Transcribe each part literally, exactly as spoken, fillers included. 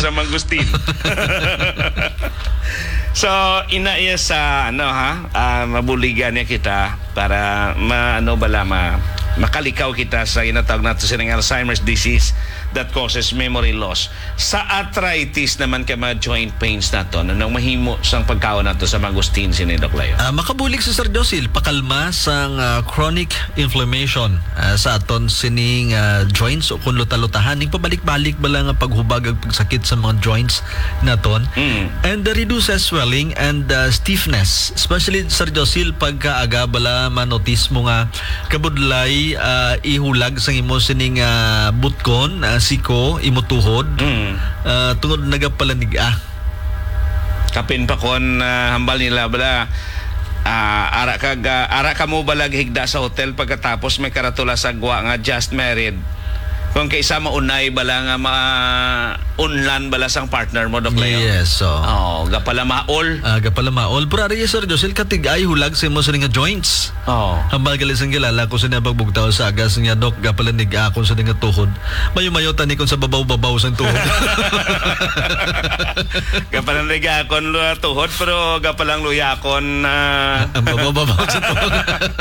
sa mangustin. So, inaya sa, ano ha, uh, mabuligan niya kita para, ma, ano bala, ma, makalikaw kita sa inatawag natin sa Alzheimer's disease that causes memory loss. Sa arthritis naman ka mga joint pains na to, anong mahimo sang pagkaon na to sa mangustin sini Doc Leo? Uh, makabulig si Sir Josil, pakalma sang uh, chronic inflammation uh, sa aton sining uh, joints o kung luta-lutahan, ning pabalik-balik bala nga paghubag ag pagsakit sa mga joints naton. Mm. And uh, reduces swelling and uh, stiffness. Especially Sir Josil, pagkaaga bala manotis mo nga kabudlay uh, ihulag sang imo sining uh, butkon, uh, siko, imutuhod, mm. uh, tungod nagapalanig ah. Kapin pa kon uh, hambal nila bala uh, ara ka uh, ara ka mo balag higda sa hotel pagkatapos may karatula sa gwa nga just married. Kung kaysa maunay bala nga ma-unlan bala sang partner mo, Doc Leo. Yes, so. Oh, gapala maol. Ah, gapala maol. Pero ari Sir Josil, katigay hulag sa mo sa nga joints. Oh. Hambal galis ang kilala ko sa nabagbugtaw sa agas niya, Doc, gapala niga kung sa nga tuhod. Mayo-mayo tani kung sa babaw-babaw sang tuhod. Gapala niga kon tuhod, pero gapalang luyakon na uh... ang babaw-babaw sa tuhod.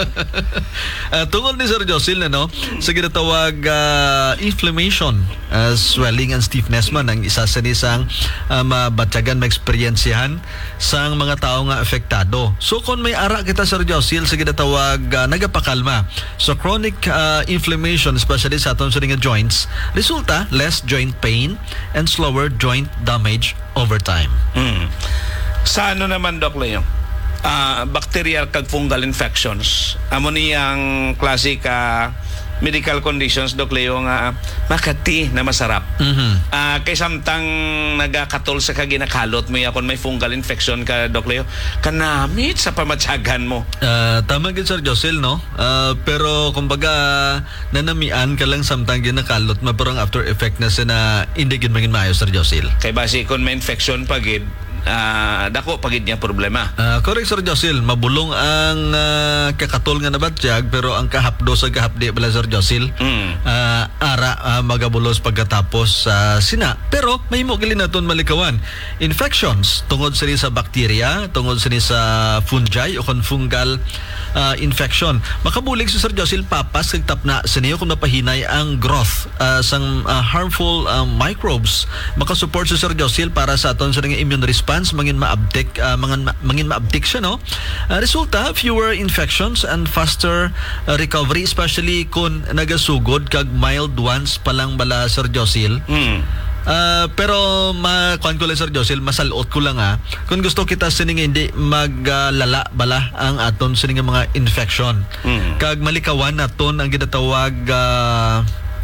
uh, tungod ni Sir Josil, ano, sa ginatawag uh, inflammation, uh, swelling and stiffness man ang isa sa nisang uh, mabatyagan, ma-experiensyahan sang mga tao nga apektado. So kung may ara kita Sir Josil sa ginatawag uh, nagapakalma. So chronic uh, inflammation, especially sa aton sa nga joints, resulta less joint pain and slower joint damage over time. Mm. Sa ano naman, Doc Leo? Uh, bacterial kag fungal infections. Amo niyang classic uh, medical conditions, Doc Leo, nga makati na masarap. Mm-hmm. Uh, kay samtang nagakatol sa kaginakalot mo yakon may fungal infection ka, Doc Leo, kanamit sa pamatsagan mo. Uh, tama gid Sir Josil, no? Uh, pero kumbaga nanamian ka lang samtang ginakalot mo, pero ang after effect na sina hindi gid maging maayo, Sir Josil. Kay basi kung may infection pagid, Uh, dako pagid niya problema. Uh, correct Sir Josil, mabulong ang uh, kakatol nga nabatsyag pero ang kahapdo sa kahapdi bala Sir Josil. Mm. Uh, ara uh, magabulos pagkatapos sa uh, sina. Pero may mo gali naton malikawan. Infections tungod sini sa bacteria, tungod sini sa fungi o kon fungal uh, infection. Makabulig si Sir Josil papas kag tapna siniyo kung napahinay ang growth uh, sang uh, harmful uh, microbes. Makasupport si Sir Josil para sa aton sa immune response mangin maabdik uh, mangin, mangin maabdik siya, no? Uh, resulta fewer infections and faster uh, recovery, especially kung nagasugod kag mild ones palang bala Sir Josil. Mm. Uh, pero makuan ko lang Sir Josil, masalot ko lang ah, kung gusto kita sining hindi maglala uh, bala ang aton sining mga infection. Mm. Kag malikawan naton ang ginatawag uh,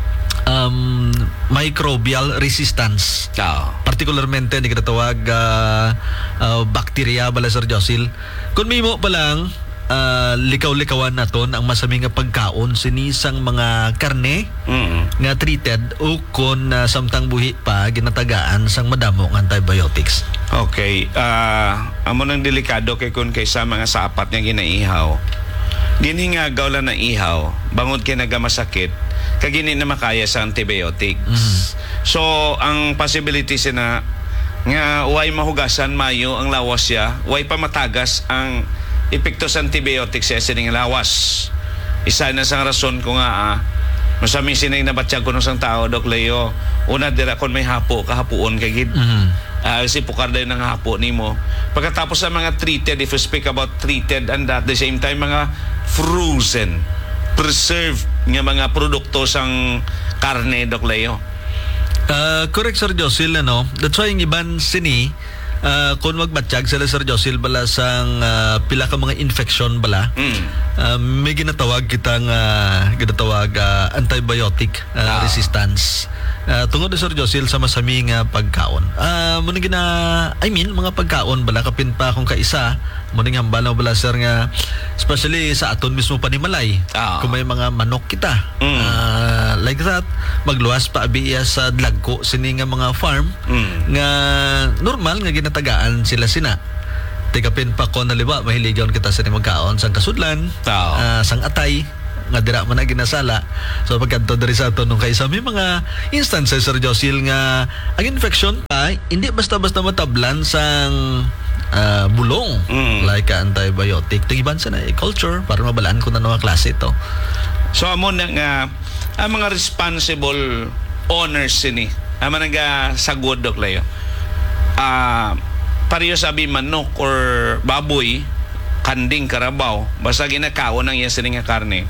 um, microbial resistance. Oh. Particularmente ni kinatawag uh, uh, bacteria bala Sir Josil. Kung mimo pa lang uh, likaw-likawan naton ang masami nga pagkaon sinisang mga karne mm. nga treated o kung uh, samtang buhi pa ginatagaan sang madamo ng antibiotics. Okay. Uh, amo nang delikado kay kun kaysa mga sapat nga ginaihaw. Ginhingagaw lang na ihaw, bangod kay nagamasakit, kagini na makaya sa antibiotics. Mm-hmm. So, ang possibility sina nga way mahugasan mayo ang lawas siya, way pa matagas ang epekto sa antibiotics siya sining lawas. Isa na sang rason ko nga ah, masami sinay nabatsyag ko nung sang tao, Doc Leo, una dira kon may hapo, kahapuon kagid. Mm-hmm. Uh, si pukarday ng hapo nimo. Pagkatapos sa mga treated, if you speak about treated and at the same time mga frozen, preserved nga mga produkto sang karne, Doc Leo. Uh, correct Sir Josil, ano? That's why yung iban sini uh, kung magbatsyag sila Sir Josil bala sang uh, pila ka mga infection bala, mm. uh, may ginatawag kitang uh, ginatawag uh, antibiotic uh, ah. resistance. Uh, tungod Sir Josil sa masaming uh, pagkaon. Uh, muna gina, I mean, mga pagkaon bala kapin pa akong kaisa, muna nga hambalaw bala sir nga, especially sa aton mismo panimalay. Oh. Kung may mga manok kita, mm. uh, like that, magluwas pa abiya sa dlagko sini nga mga farm, mm. nga normal nga ginatagaan sila sina. Tikapin pa ko naliwa, mahiligaw kita sa magkaon sang kasudlan, oh. uh, sang atay, nga dira man na ginasala. So pagkanto diri sa ato nung kaysa may mga instances Sir Josil nga ang infection pa hindi basta-basta matablan sang ah, bulong Mm. like ah, antibiotic. Tigiban sa na eh, culture para mabalaan ko na mga klase ito. So amo na nga ang mga responsible owners sini. Amo nga sagod dok layo. Ah, pareho sabi manok or baboy, kanding, karabaw, basta ginakaon ang iya sini nga karne.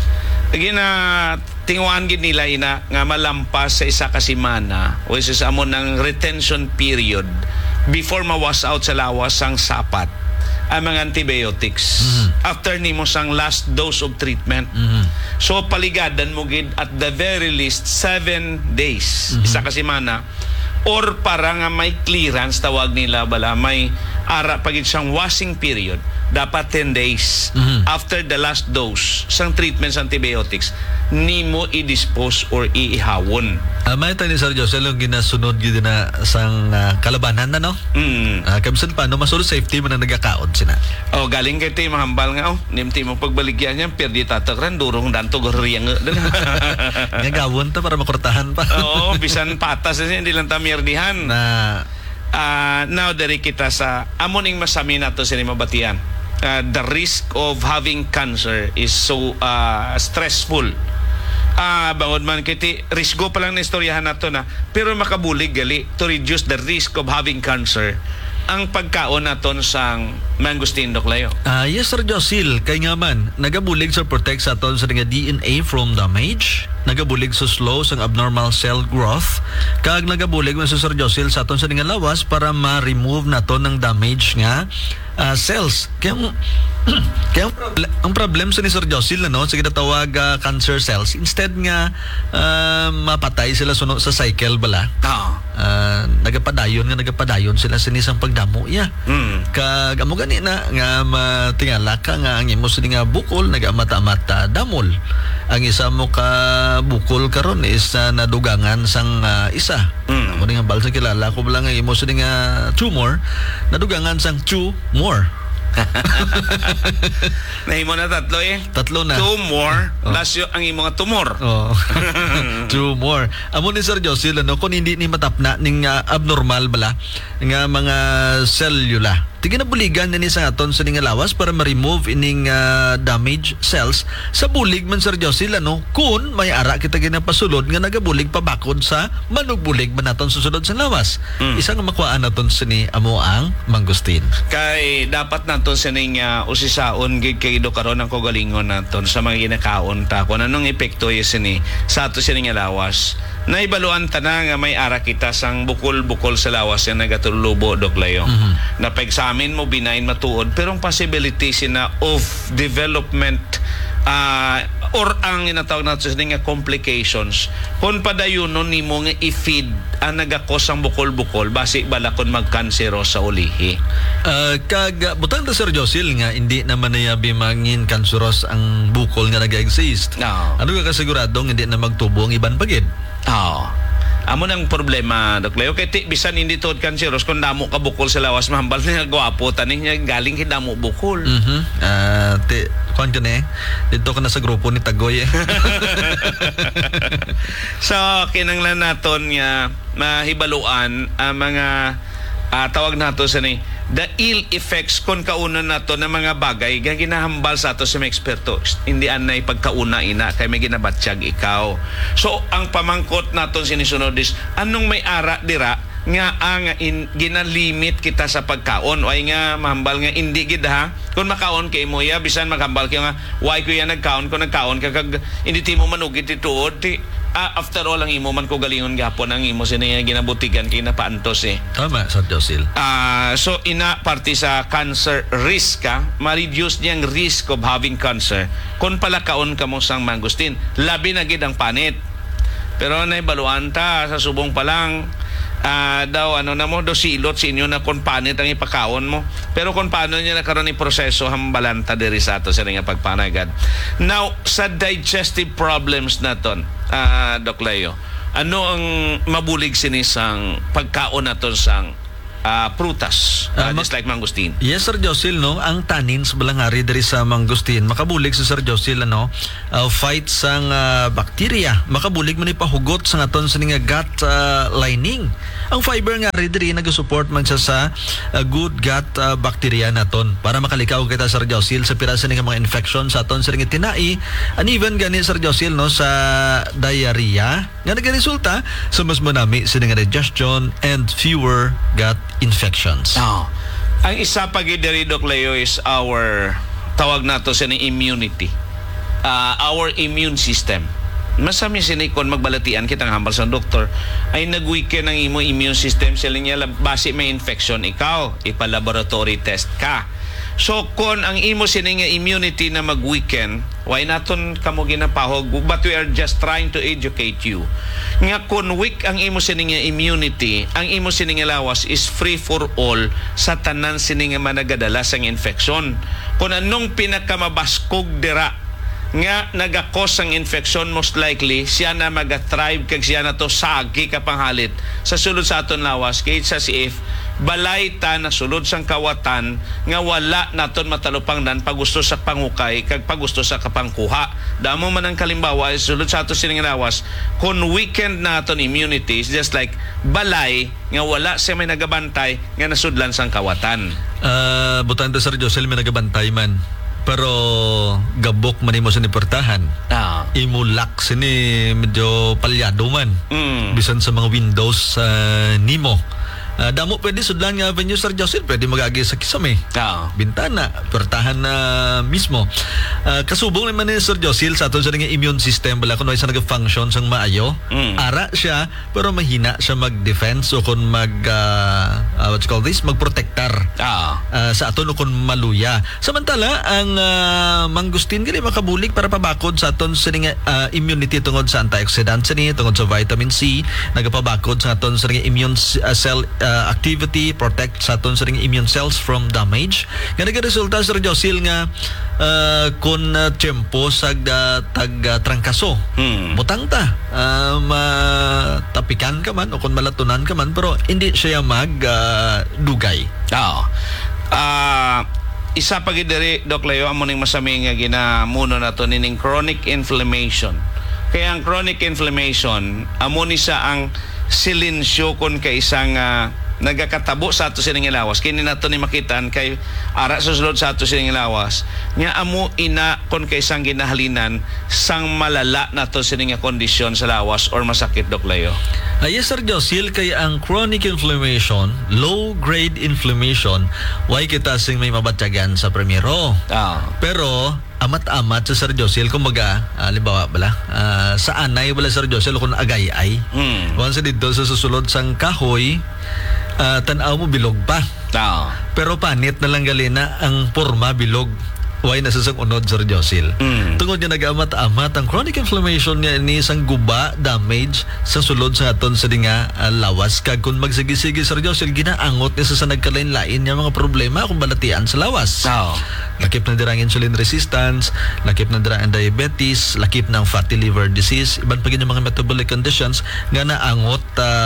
Gina tinguan gid nila ina nga malampas sa isa ka semana o isa sa amo ng retention period before mawas out sa lawas ang sapat ang mga antibiotics after nimo sang last dose of treatment. So paligadan mo gid at the very least seven days isa ka semana or para nga may clearance tawag nila bala may ara pagid siyang washing period dapat ten days after the last dose sang treatment sa antibiotics nimo i-dispose or iihawon. Uh, may tayo ni Sir Josel yung ginasunod gid na sang ah, kalabanan na no. Mm. Uh, kamsan pa no masuro safety man ang nagakaon sina. Oh, galing kay ti mahambal nga oh, nimti mo pagbaligyan niya perdi tatakran durong danto goriyang. Nga gawon ta para makortahan pa. Oo, bisan patas na hindi lang ta mierdihan. na Ah, now dari kita sa amoning masami nato sa mabatian. Uh, the risk of having cancer is so uh, stressful. Ah, bangod man kiti risgo pa lang na istoryahan nato na pero makabulig gali to reduce the risk of having cancer ang pagkaon naton sang mangosteen dok layo. Ah, yes Sir Josil, kay nga man nagabulig sa protect sa aton sa nga D N A from damage, nagabulig sa slow sa abnormal cell growth, kag nagabulig man sa Sir Josil sa aton sa nga lawas para ma-remove naton ng damage nga ah, cells. Kaya ang- kaya ang, proble- ang problem sa ni Sir Josil no, sa ginatawag ah, cancer cells, instead nga ah, mapatay sila suno sa cycle bala. Ah. Ah, nagapadayon nga nagapadayon sila sa isang pagdamo iya. Mm. Kag amo gani na nga matingala ka nga ang imo sini nga bukol nagamata-mata damol. Ang isa mo ka bukol karon is uh, nadugangan sang ah, isa. Mm. Amo nga balsa kilala ko lang nga imo sini nga tumor nadugangan sang tumor. Nahimo na tatlo eh. Tatlo na. Two more Oh. plus yung ang imong tumor. Oh. Two more. Amo ni Sir Josil ano kung hindi ni matapna ning ah, abnormal bala nga mga cellula. Tige na buligan na ni sa aton sa ning lawas para ma-remove ining ah, damaged cells sa bulig man Sir Josil ano kun may ara kita ginapasulod nga nagabulig pa bakod sa manugbulig man naton susunod sa lawas. Mm. Isa nga makuhaan naton sini amo ang mangosteen. Kay dapat naton sining uh, usisaon gid kay do karon ang kogalingon naton sa mga ginakaon ta kung anong epekto yes sini sa ato sining lawas. Naibaluan ta na nga may ara kita sang bukol-bukol sa lawas nga nagatulubo dok layo. Mhm. Na pagsamin mo binain matuod pero ang possibility sina of development ah, or ang inatawag natin sa nga complications kung padayonon nimo nga i-feed ang nagakos ang bukol-bukol basi bala kon magkansero sa ulihi. Uh, kag uh, butang ta Sir Josil nga hindi naman na bimangin kansuros ang bukol nga nag-exist. No. Ano ka kasiguradong hindi na magtubo ang iban pagid? Oo. Amo nang problema, Dok Leo. Kaya ti, bisan hindi tuod kanseros, kung damo ka bukol sa lawas, mahambal na gwapo, taning niya galing kay damo bukol. Mhm. Ah, ti kon ka eh. Dito ka na sa grupo ni Tagoy eh. So, kinanglan naton nga mahibaluan ang mga ah, tawag nato sa ni the ill effects kon kauna nato ng mga bagay nga ginahambal sa ato sa mga eksperto hindi anay pagkauna ina kay may ginabatsyag ikaw. So ang pamangkot naton sinisunod is anong may ara dira nga ang in, ginalimit kita sa pagkaon o ay nga mahambal nga hindi gid ha kung makaon kay mo ya bisan maghambal kay nga why ko ya nagkaon ko nagkaon kag hindi ti mo manugit ti tuod ti ah, after all ang imo man ko galingon gapon ang imo sini ginabutigan kay napaantos eh. Tama Sir Josil. Ah, so ina parte sa cancer risk ka, ma-reduce niyang risk of having cancer kung palakaon ka mo sang mangosteen. Labi na gid ang panit. Pero naibaluan ta sa subong pa lang ah, daw ano na mo do silot sa inyo na kung panit ang ipakaon mo. Pero kung paano niya nakaroon ni proseso hambalanta diri sa ato sa nga pagpanagad. Now sa digestive problems naton, ah, Doc Leo, ano ang mabulig sinisang pagkaon naton sang ah, prutas, ah, Ah, ma- just like mangustin. Yes, Sir Josil, no? Ang tanin sa balangari diri sa mangustin, makabulig sa Sir Josil, ano? Uh, fight sang uh, bakterya. Makabulig man ipahugot sa aton sa nga gut uh, lining. Ang fiber nga ri diri nag-support man siya sa uh, good gut uh, bacteria naton para makalikaw kita, Sir Josil, sa pira sa nga mga infection sa aton sa nga tinai, and even gani, Sir Josil, no, sa diarrhea nga nagaresulta sa mas manami sa nga digestion and fewer gut infections. Oh. Ang isa pa gid diri, Doc Leo, is our tawag nato sa ni immunity. Uh, our immune system. Masami sini kon magbalatian kitang hambal sa doktor ay nag-weaken ang imo immune system, sila niya base may infection ikaw, ipa-laboratory test ka. So kon ang imo sini nga immunity na mag-weaken, why naton kamo ginapahog, but we are just trying to educate you. Nga kon weak ang imo sini nga immunity, ang imo sini nga lawas is free for all sa tanan sini nga managadala sang infection. Kung anong pinakamabaskog dira nga nagakos ang infection, most likely siya na mag-thrive kag siya na to sagi kapanghalit sa sulod sa aton lawas kaysa si if balay ta na sulod sang kawatan nga wala naton matalupang dan pagusto sa pangukay kag pagusto sa kapangkuha. Damo man ang kalimbawa sulod sa aton sining lawas kun weekend naton immunity is just like balay nga wala siya may nagabantay nga nasudlan sang kawatan. Uh, butanda, Sir Josel, may nagabantay man. Pero gabok man imo sa niportahan. Ah. Imo lock sini medyo palyado man. Mm. Bisan sa mga windows sa nimo. Uh, damo pwede sudlan nga venue, Sir Josel, pwede magagi sa kisame. Ah. Bintana, portahan na mismo. Uh, kasubong naman ni Sir Josil sa aton sa nga immune system bala kun sa nag-function sang maayo. Mm. Ara siya pero mahina siya mag-defense o kun mag uh, uh, what you call this, magprotektar. Ah. Uh, sa aton o kun maluya. Samantala ang uh, mangustin gali makabulig para pabakod sa aton sa nga uh, immunity tungod sa antioxidants ni, tungod sa vitamin C, nagapabakod sa aton sa nga immune uh, cell uh, activity, protect sa aton sa nga immune cells from damage. Nga nagaresulta, Sir Josil, nga uh, kung uh, tiyempo sa uh, tag uh, trangkaso, Hmm. butang ta, uh, matapikan ka man o kung malatunan ka man, pero hindi siya mag uh, dugay. Ah. Ah, isa pa gid diri, Doc Leo, amo ning masami nga ginamuno nato nining chronic inflammation. Kaya ang chronic inflammation amo ni sa ang silensyo kon kay isang uh, nagakatabo sa ato sining lawas. Kini nato ni makitaan kay ara sa sulod sa ato sining lawas nga amo ina kon kay isang ginahalinan sang malala nato sining kondisyon sa lawas or masakit, Doc Leo. Uh, yes, Sir Josil, kay ang chronic inflammation, low-grade inflammation, why kita sing may mabatyagan sa primero. Ah. Pero amat-amat sa Sir Josil, kumbaga, uh, halimbawa bala, uh, sa anay wala, Sir Josil, kung agay-ay. Hmm. Once dito sa susulod sang kahoy, uh, tanaw mo bilog pa. Ah. Pero panit na lang galina ang porma bilog. Why nasasang unod, Sir Josil? Mm. Tungod niya nag-amat-amat ang chronic inflammation niya ni isang guba, damage sa sulod sa aton sa dinga uh, lawas. Kag kung magsigi-sige, Sir Josil, ginaangot niya sa nagkalain-lain niya mga problema kung balatian sa lawas. Oh. Lakip na dirang insulin resistance, lakip na dirang diabetes, lakip ng fatty liver disease, iban pa yung mga metabolic conditions nga naangot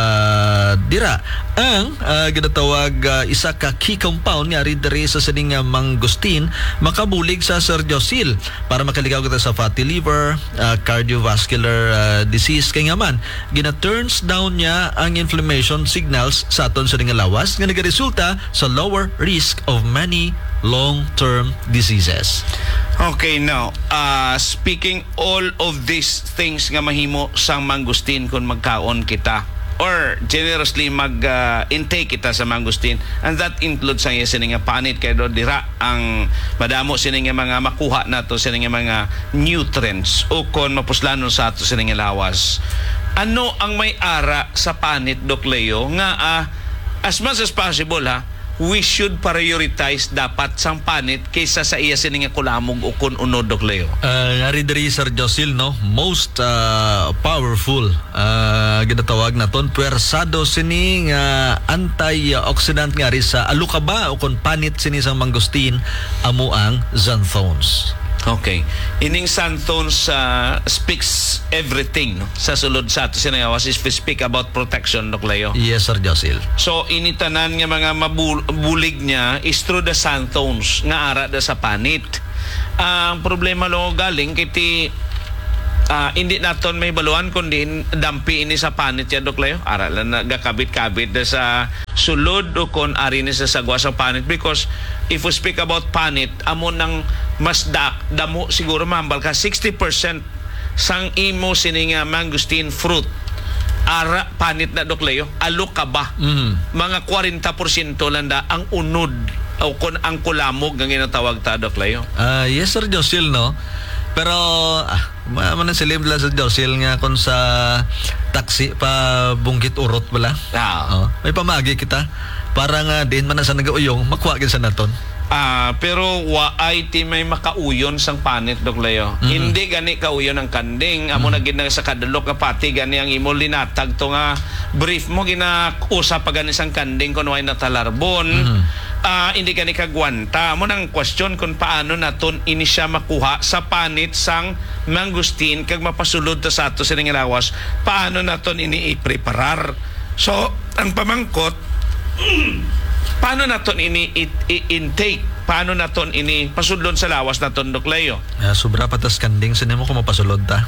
uh, dira. Ang uh, ginatawag uh, isa ka key compound nga rin diri sa sining uh, mangustin makabulig sa Sir Josil para makaligaw kita sa fatty liver, uh, cardiovascular uh, disease. Kaya nga man, gina-turns down niya ang inflammation signals sa aton sa nga lawas nga nagaresulta sa lower risk of many long-term diseases. Okay, now, uh, speaking all of these things nga mahimo sang mangustin kung magkaon kita or generously mag-intake uh, kita sa mangustin, and that includes ang sining nga panit kay do dira ang madamo sining nga mga makuha nato sining nga mga nutrients o kon mapuslanon sa ato sining nga lawas. Ano ang may ara sa panit, Doc Leo, nga uh, as much as possible ha, we should prioritize dapat sang panit kaysa sa iya sining nga kulamog o kun uno, Doc Leo. Uh, ngari diri, Sir Josil, no, most uh, powerful uh, ginatawag naton puwersado sini nga antioxidant nga ri sa alukaba o kon panit sini sang mangustin amo ang xanthones. Okay. Ining Santones uh, speaks everything no? Sa sulod sa ato sinayawas is we speak about protection, Doc Leo. Yes, Sir Josil. So initanan nga mga mabulig niya is through the Santones nga ara da sa panit. Ang problema lo galing kiti uh, hindi naton may baluan kundi dampi ini sa panit ya, Doc Leo. Ara lang nagakabit-kabit da sa sulod o kon ari ni sa sagwa sa panit, because if we speak about panit, amo nang mas dak, damo siguro mahambal ka sixty percent sang imo sininga mangosteen fruit ara panit na, Doc Leo, alo ka ba? Mm. Mga forty percent lang da ang unod o kon ang kulamog ang ginatawag ta, Doc Leo. Ah, yes, Sir Josil, no? Pero ah, man silim lang sa Josil nga kung sa taxi pa bungkit urot wala. Ah. Oh, may pamagi kita para nga din man na sa nagauyong makuha gid sa naton. Ah, pero wa ay ti may makauyon sang panit, Doc Leo. Mm-hmm. Hindi gani kauyon ang kanding. Amo na gid na sa kadulok nga pati gani ang imo linatag to nga brief mo gina-usa pa gani sang kanding kun way natalarbon. Mm-hmm. Ah, hindi gani kagwanta. Amo nang question kung paano naton ini siya makuha sa panit sang mangosteen kag mapasulod ta sa ato sining lawas. Paano naton ini i-preparar? So, ang pamangkot paano naton ini i-intake? Paano naton ini pasudlon sa lawas naton, Doc Leo? Ah, sobra patas kanding sinimo ko mapasulod ta.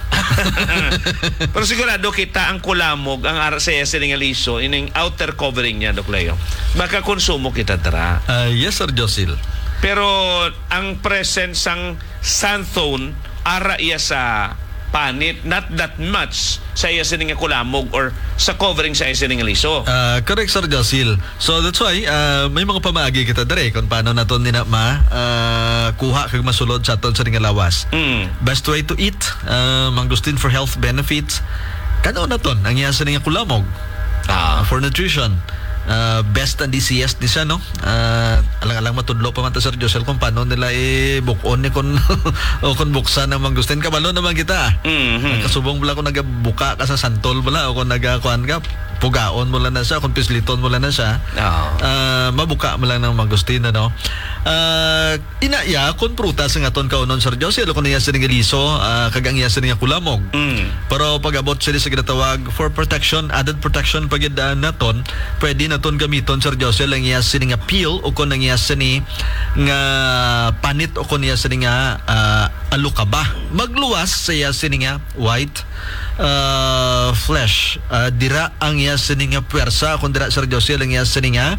Pero sigurado kita ang kulamog, ang R C S nga liso, ining outer covering niya, Doc Leo. Baka konsumo kita tara. Ah, yes, Sir Josil. Pero ang presence sang Santhone ara iya sa panit, not that much sa iya sining kulamog or sa covering sa iya sining liso. Uh, correct, Sir Josil. So that's why uh, may mga pamaagi kita dere kung paano naton nina ma uh, kuha kag masulod sa aton sa nga lawas. Mm. Best way to eat, uh, mangosteen for health benefits. Kano naton ang iya sa nga kulamog Ah. for nutrition. Uh, best ang D C S di siya, no? Uh, alang-alang matudlo pa man ta, Sir Josil, kung paano nila i-bukon ni kon o kon buksan ng mangosteen. Kabalo naman kita. Mm-hmm. Nagkasubong bala kung nagabuka ka sa santol bala o kung nagakuan ka, pugaon mo lang na siya, kung pisliton mo lang na siya. Oh. Uh, mabuka mo lang ng mangosteen, ano? Uh, inaya, kung prutas nga ton kaunon, Sir Josil, kung niya siya liso, uh, kagang iya siya kulamog. Mm. Pero pag abot sila sa ginatawag for protection, added protection pag uh, naton, pwede naton gamiton, Sir Josil, ang iya siya nga peel o kung ang iya siya ni nga panit o kung iya siya nga uh, alukaba. Magluwas sa iya siya nga white uh, flesh. Uh, dira ang iya siya nga puwersa, kung dira, Sir Josil, ang iya siya nga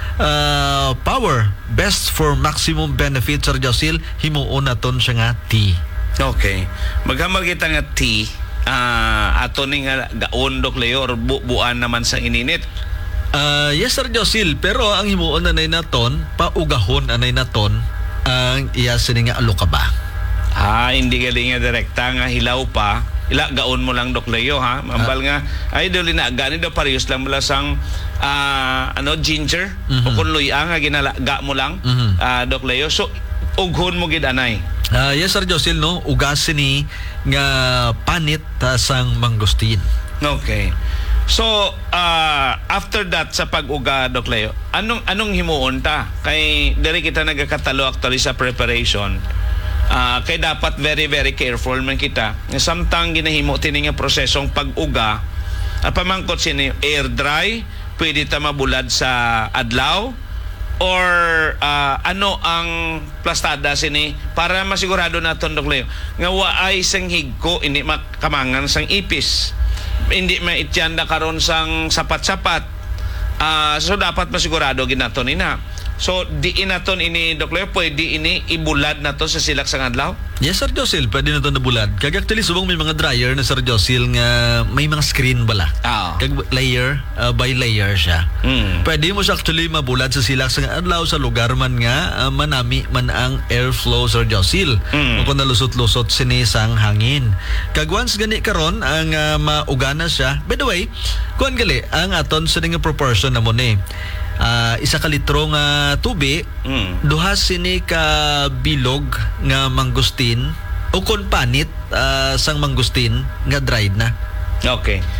uh, power. Best for maximum benefit, Sir Josil, himuon naton siya nga tea. Okay. Maghamag kita nga tea, uh, ato ni nga gaon, Doc Leo, or bu-buan naman sa ininit. Uh, yes, Sir Josil, pero ang himuon anay naton, paugahon anay naton, ang iya sining nga alukaba. Ah, hindi galing nga direkta nga hilaw pa. Ila gaon mo lang, Doc Leo, ha. Mambal nga ay dili na gani daw parehas lang mula sang uh, ano ginger Mm-hmm. o kun luya nga ginalaga mo lang, Mhm. uh, Doc Leo. So ughon mo gid anay. Uh, yes, Sir Josil, no, ugasin ni nga panit ta sang mangosteen. Okay. So, uh, after that, sa pag-uga, Doc Leo, anong, anong himuon ta? Kay, diri kita nagkatalo actually sa preparation. Uh, kay dapat very, very careful man kita. Samtang ginahimo tini nga prosesong pag-uga, uh, pamangkot sini, air dry, pwede ta mabulad sa adlaw, or uh, ano ang plastada sini para masigurado naton, Doc Leo, nga waay sang higko, hindi makamangan sang ipis, hindi maitsyanda karon sang sapat-sapat. Uh, so dapat masigurado ginaton ina. So di inaton ini, Doc Leo, pwede ini ibulad nato sa silak sang adlaw. Yes, Sir Josil, pwede na ito nabulad. Kag actually, subong may mga dryer na, Sir Josil, nga may mga screen bala. Ah. Kag layer, uh, by layer siya. Mm. Pwede mo siya actually mabulad sa silak sa adlaw sa lugar man nga uh, manami man ang airflow, Sir Josil. Mm. Kung nalusot-lusot sinisang hangin. Kag once gani karon ang uh, maugana siya. By the way, kuan gali ang aton sa nga proportion na mo ni. Uh, isa ka litro nga tubi, Mm. duha sini ka bilog nga mangosteen o kon panit uh, sang mangosteen nga dried na. Okay.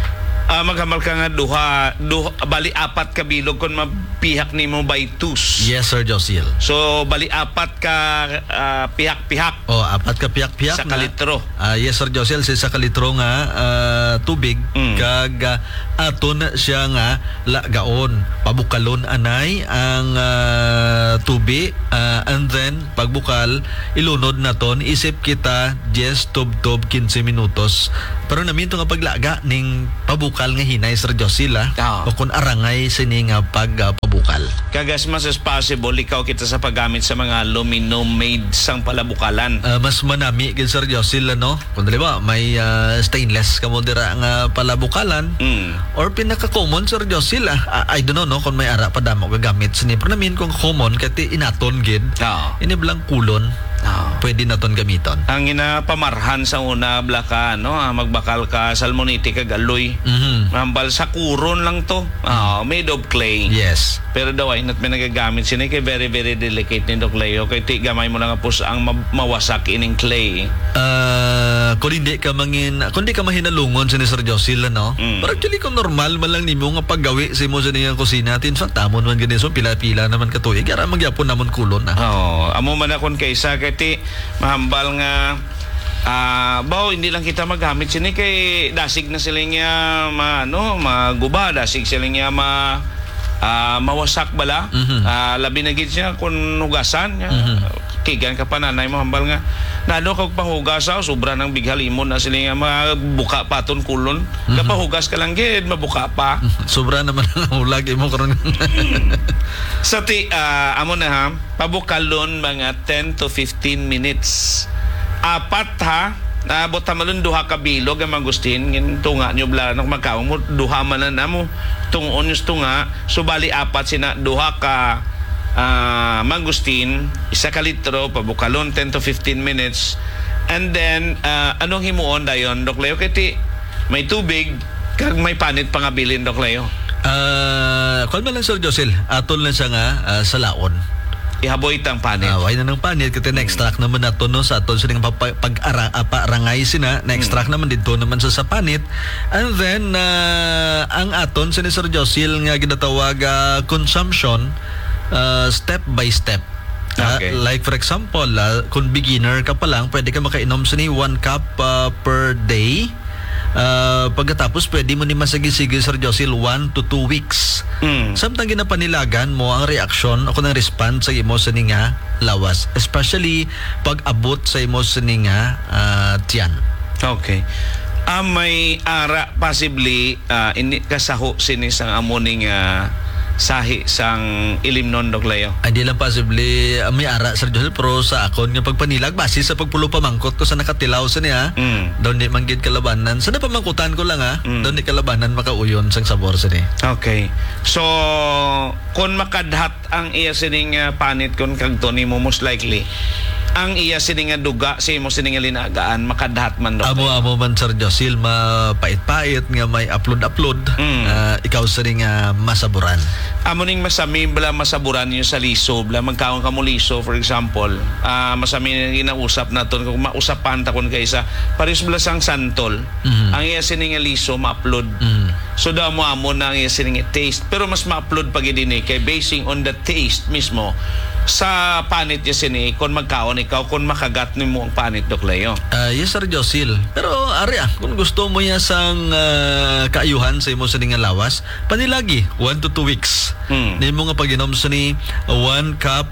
Ah, maghamal ka nga duha, duha bali apat ka bilog kon mapihak nimo by twos. Yes, Sir Josil. So bali apat ka ah, pihak-pihak O, apat ka piyak-piyak sa na. kalitro. Ah, yes, Sir Josel, sa isa ka litro nga ah, tubig Mm. kag ah, aton siya nga lagaon. Pabukalon anay ang ah, tubi ah, and then pagbukal ilunod naton isip kita just tub-tub fifteen minutos. Pero naminto nga paglaga ning pabukal nga hinay, Sir Josel, ah. Ah. O kung arangay sini nga pag ah, pabukal. Kagas mas as possible ikaw kita sa paggamit sa mga aluminum made sang palabukalan. Uh, mas manami gid, Sir Josil, ano? Kung dali ba, may uh, stainless ka mo dira nga palabukalan. Mm. Or pinaka-common, Sir Josil, ah, I don't know, no, kung may ara pa damo gagamit sini. Pero namin kung common, kati inaton gid. Oo. Iniblang kulon, Oo. pwede naton gamiton. Ang ginapamarhan sa una blaka no, ah, magbakal ka salmonite kag aloy. Mhm. Mambal sa kuron lang to. Ah, made of clay. Yes. Pero daw ay nat may nagagamit sini kay very very delicate ni Doc Leo kay ti gamay mo na nga pus ang ma- mawasak ining clay. Uh, kung hindi ka mangin, kung hindi ka mahinalungon sa ni Sir Josil, ano? Mm. Pero actually, kung normal man lang nimo nga paggawi sa imo sa niyang kusina, tin fact, tamon man ganito, so pila-pila naman katuig, kaya magyapon namon kulon, na. Oh, amo man akon kaysa kay ti mahambal nga ah bawo hindi lang kita magamit sini kay dasig na sila nga ma ano maguba dasig sila nga ma ah, mawasak bala. Mhm. Ah, labi na gid siya kun hugasan niya. Mhm. Kigan ka pa nanay mo hambal nga nano kag panghugasaw sobra nang bighalimon na sila nga mabuka paton kulon. Kapahugas ka lang gid mabuka pa. Sobra naman ang ulag imo karon. Sa ti ah, amo na ha pabukalon mga ten to fifteen minutes. Apat ha naabot ta malun duha ka bilog ang magustin ngin tunga nyo bla nak magkaong mo duha man na mo tungon yung tunga so bali apat sina duha ka ah, mangustin isa ka litro pabukalon ten to fifteen minutes and then ah, anong himuon dayon Doc Leo kay ti may tubig kag may panit pangabilin Doc Leo Ah, kung man lang, Sir Josil, atol na siya nga ah, sa laon. ihaboy tang panit. Ah, why na ng panit kasi na-extract naman nato no sa aton sa pag-arangay sina na-extract naman dito naman sa sa panit and then ah, ang aton sa ni Sir Josil nga ginatawag ah, consumption ah, step by step. Ah, Okay. like for example, ah, kung beginner ka pa lang, pwede ka makainom sa ni one cup ah, per day. Uh, pagkatapos pwede mo ni masigi-sige, Sir Josil, one to two weeks. Mm. Samtang ginapanilagan mo ang reaksyon ako ng response sa imo sa ninga lawas, especially pag abot sa imo sa ninga uh, tiyan. Okay. Ah, may ara possibly ah, ini kasaho sinis ang amuning ah, sahi sang ilimnon Doc Leo. Hindi lang possibly uh, may ara, Sir Josil, pero sa akon nga pagpanilag base sa pagpulo pamangkot ko sa nakatilaw sa niya, Mm. daw di manggid kalabanan. Sa napamangkutan ko lang, ha, Mm. daw di kalabanan makauyon sang sabor sa ni. Okay. So, kung makadhat ang iya sining ah, panit kun kagto nimo most likely ang iya sining nga duga sa imo sining nga linagaan makadhat man Doc Leo. Amo-amo man, Sir Josil, mapait-pait nga may upload-upload. Mm. Ah, ikaw sa rin nga masaburan. Amo ning masami bala masaburan niyo sa liso bala magkaon ka mo liso for example ah masami nga ginausap naton kung mausapan ta kun kaysa pares bala sang santol Mhm. ang iya sining nga liso ma-upload Mm. so daw mo amo na ang iya sining nga taste pero mas ma-upload pag idini kay basing on the taste mismo sa panit niya sini kung magkaon ikaw kung makagat nimo ang panit Doc Leo. Ah, yes, Sir Josil. Pero ari ah, kung gusto mo ya sang ah, kaayuhan sa imo sa nga lawas, panilagi one to two weeks. Hmm. Nimo nga pag-inom sa ni one cup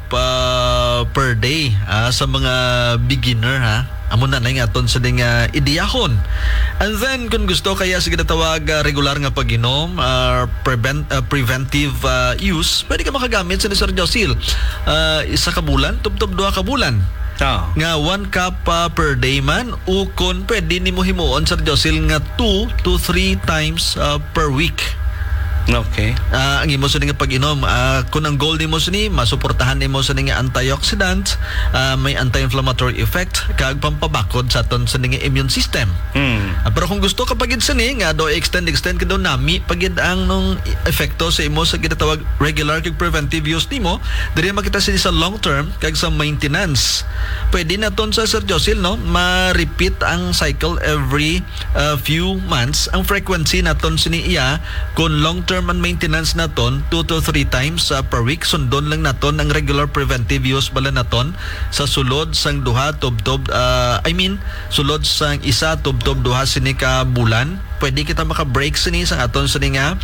ah, per day ah, sa mga beginner, ha. Amo na na nga aton sa ding uh, idiyahon. And then kung gusto kaya sa ginatawag uh, regular nga pag-inom, uh, prevent, uh, preventive uh, use, pwede ka makagamit sa ni Sir Josil. Uh, isa ka bulan, tub-tub duha ka bulan. Oh. Nga one cup uh, per day man, ukon pwede nimo himuon, Sir Josil, nga two to three times uh, per week. Okay. Ah, ang imo sa nga pag-inom, ah, kung ang goal nimo sa ni masuportahan nimo sa nga antioxidant, ah, may anti-inflammatory effect kag pampabakod sa aton sa nga immune system. Mm. Ah, pero kung gusto ka pagid sa ni nga do extend extend ka daw nami pagid ang nung epekto sa imo sa ginatawag regular kag preventive use nimo, diri makita sini sa long term kag sa maintenance. Pwede na ton sa Sir Josil, no, ma-repeat ang cycle every uh, few months. Ang frequency naton sini iya kung long term ang maintenance naton two to three times uh, per week, sundon lang naton ang regular preventive use bala naton sa sulod sang duha tubtob uh, I mean sulod sang isa tubtob duha sini ka bulan. Pwede kita maka-break sini sang aton sini nga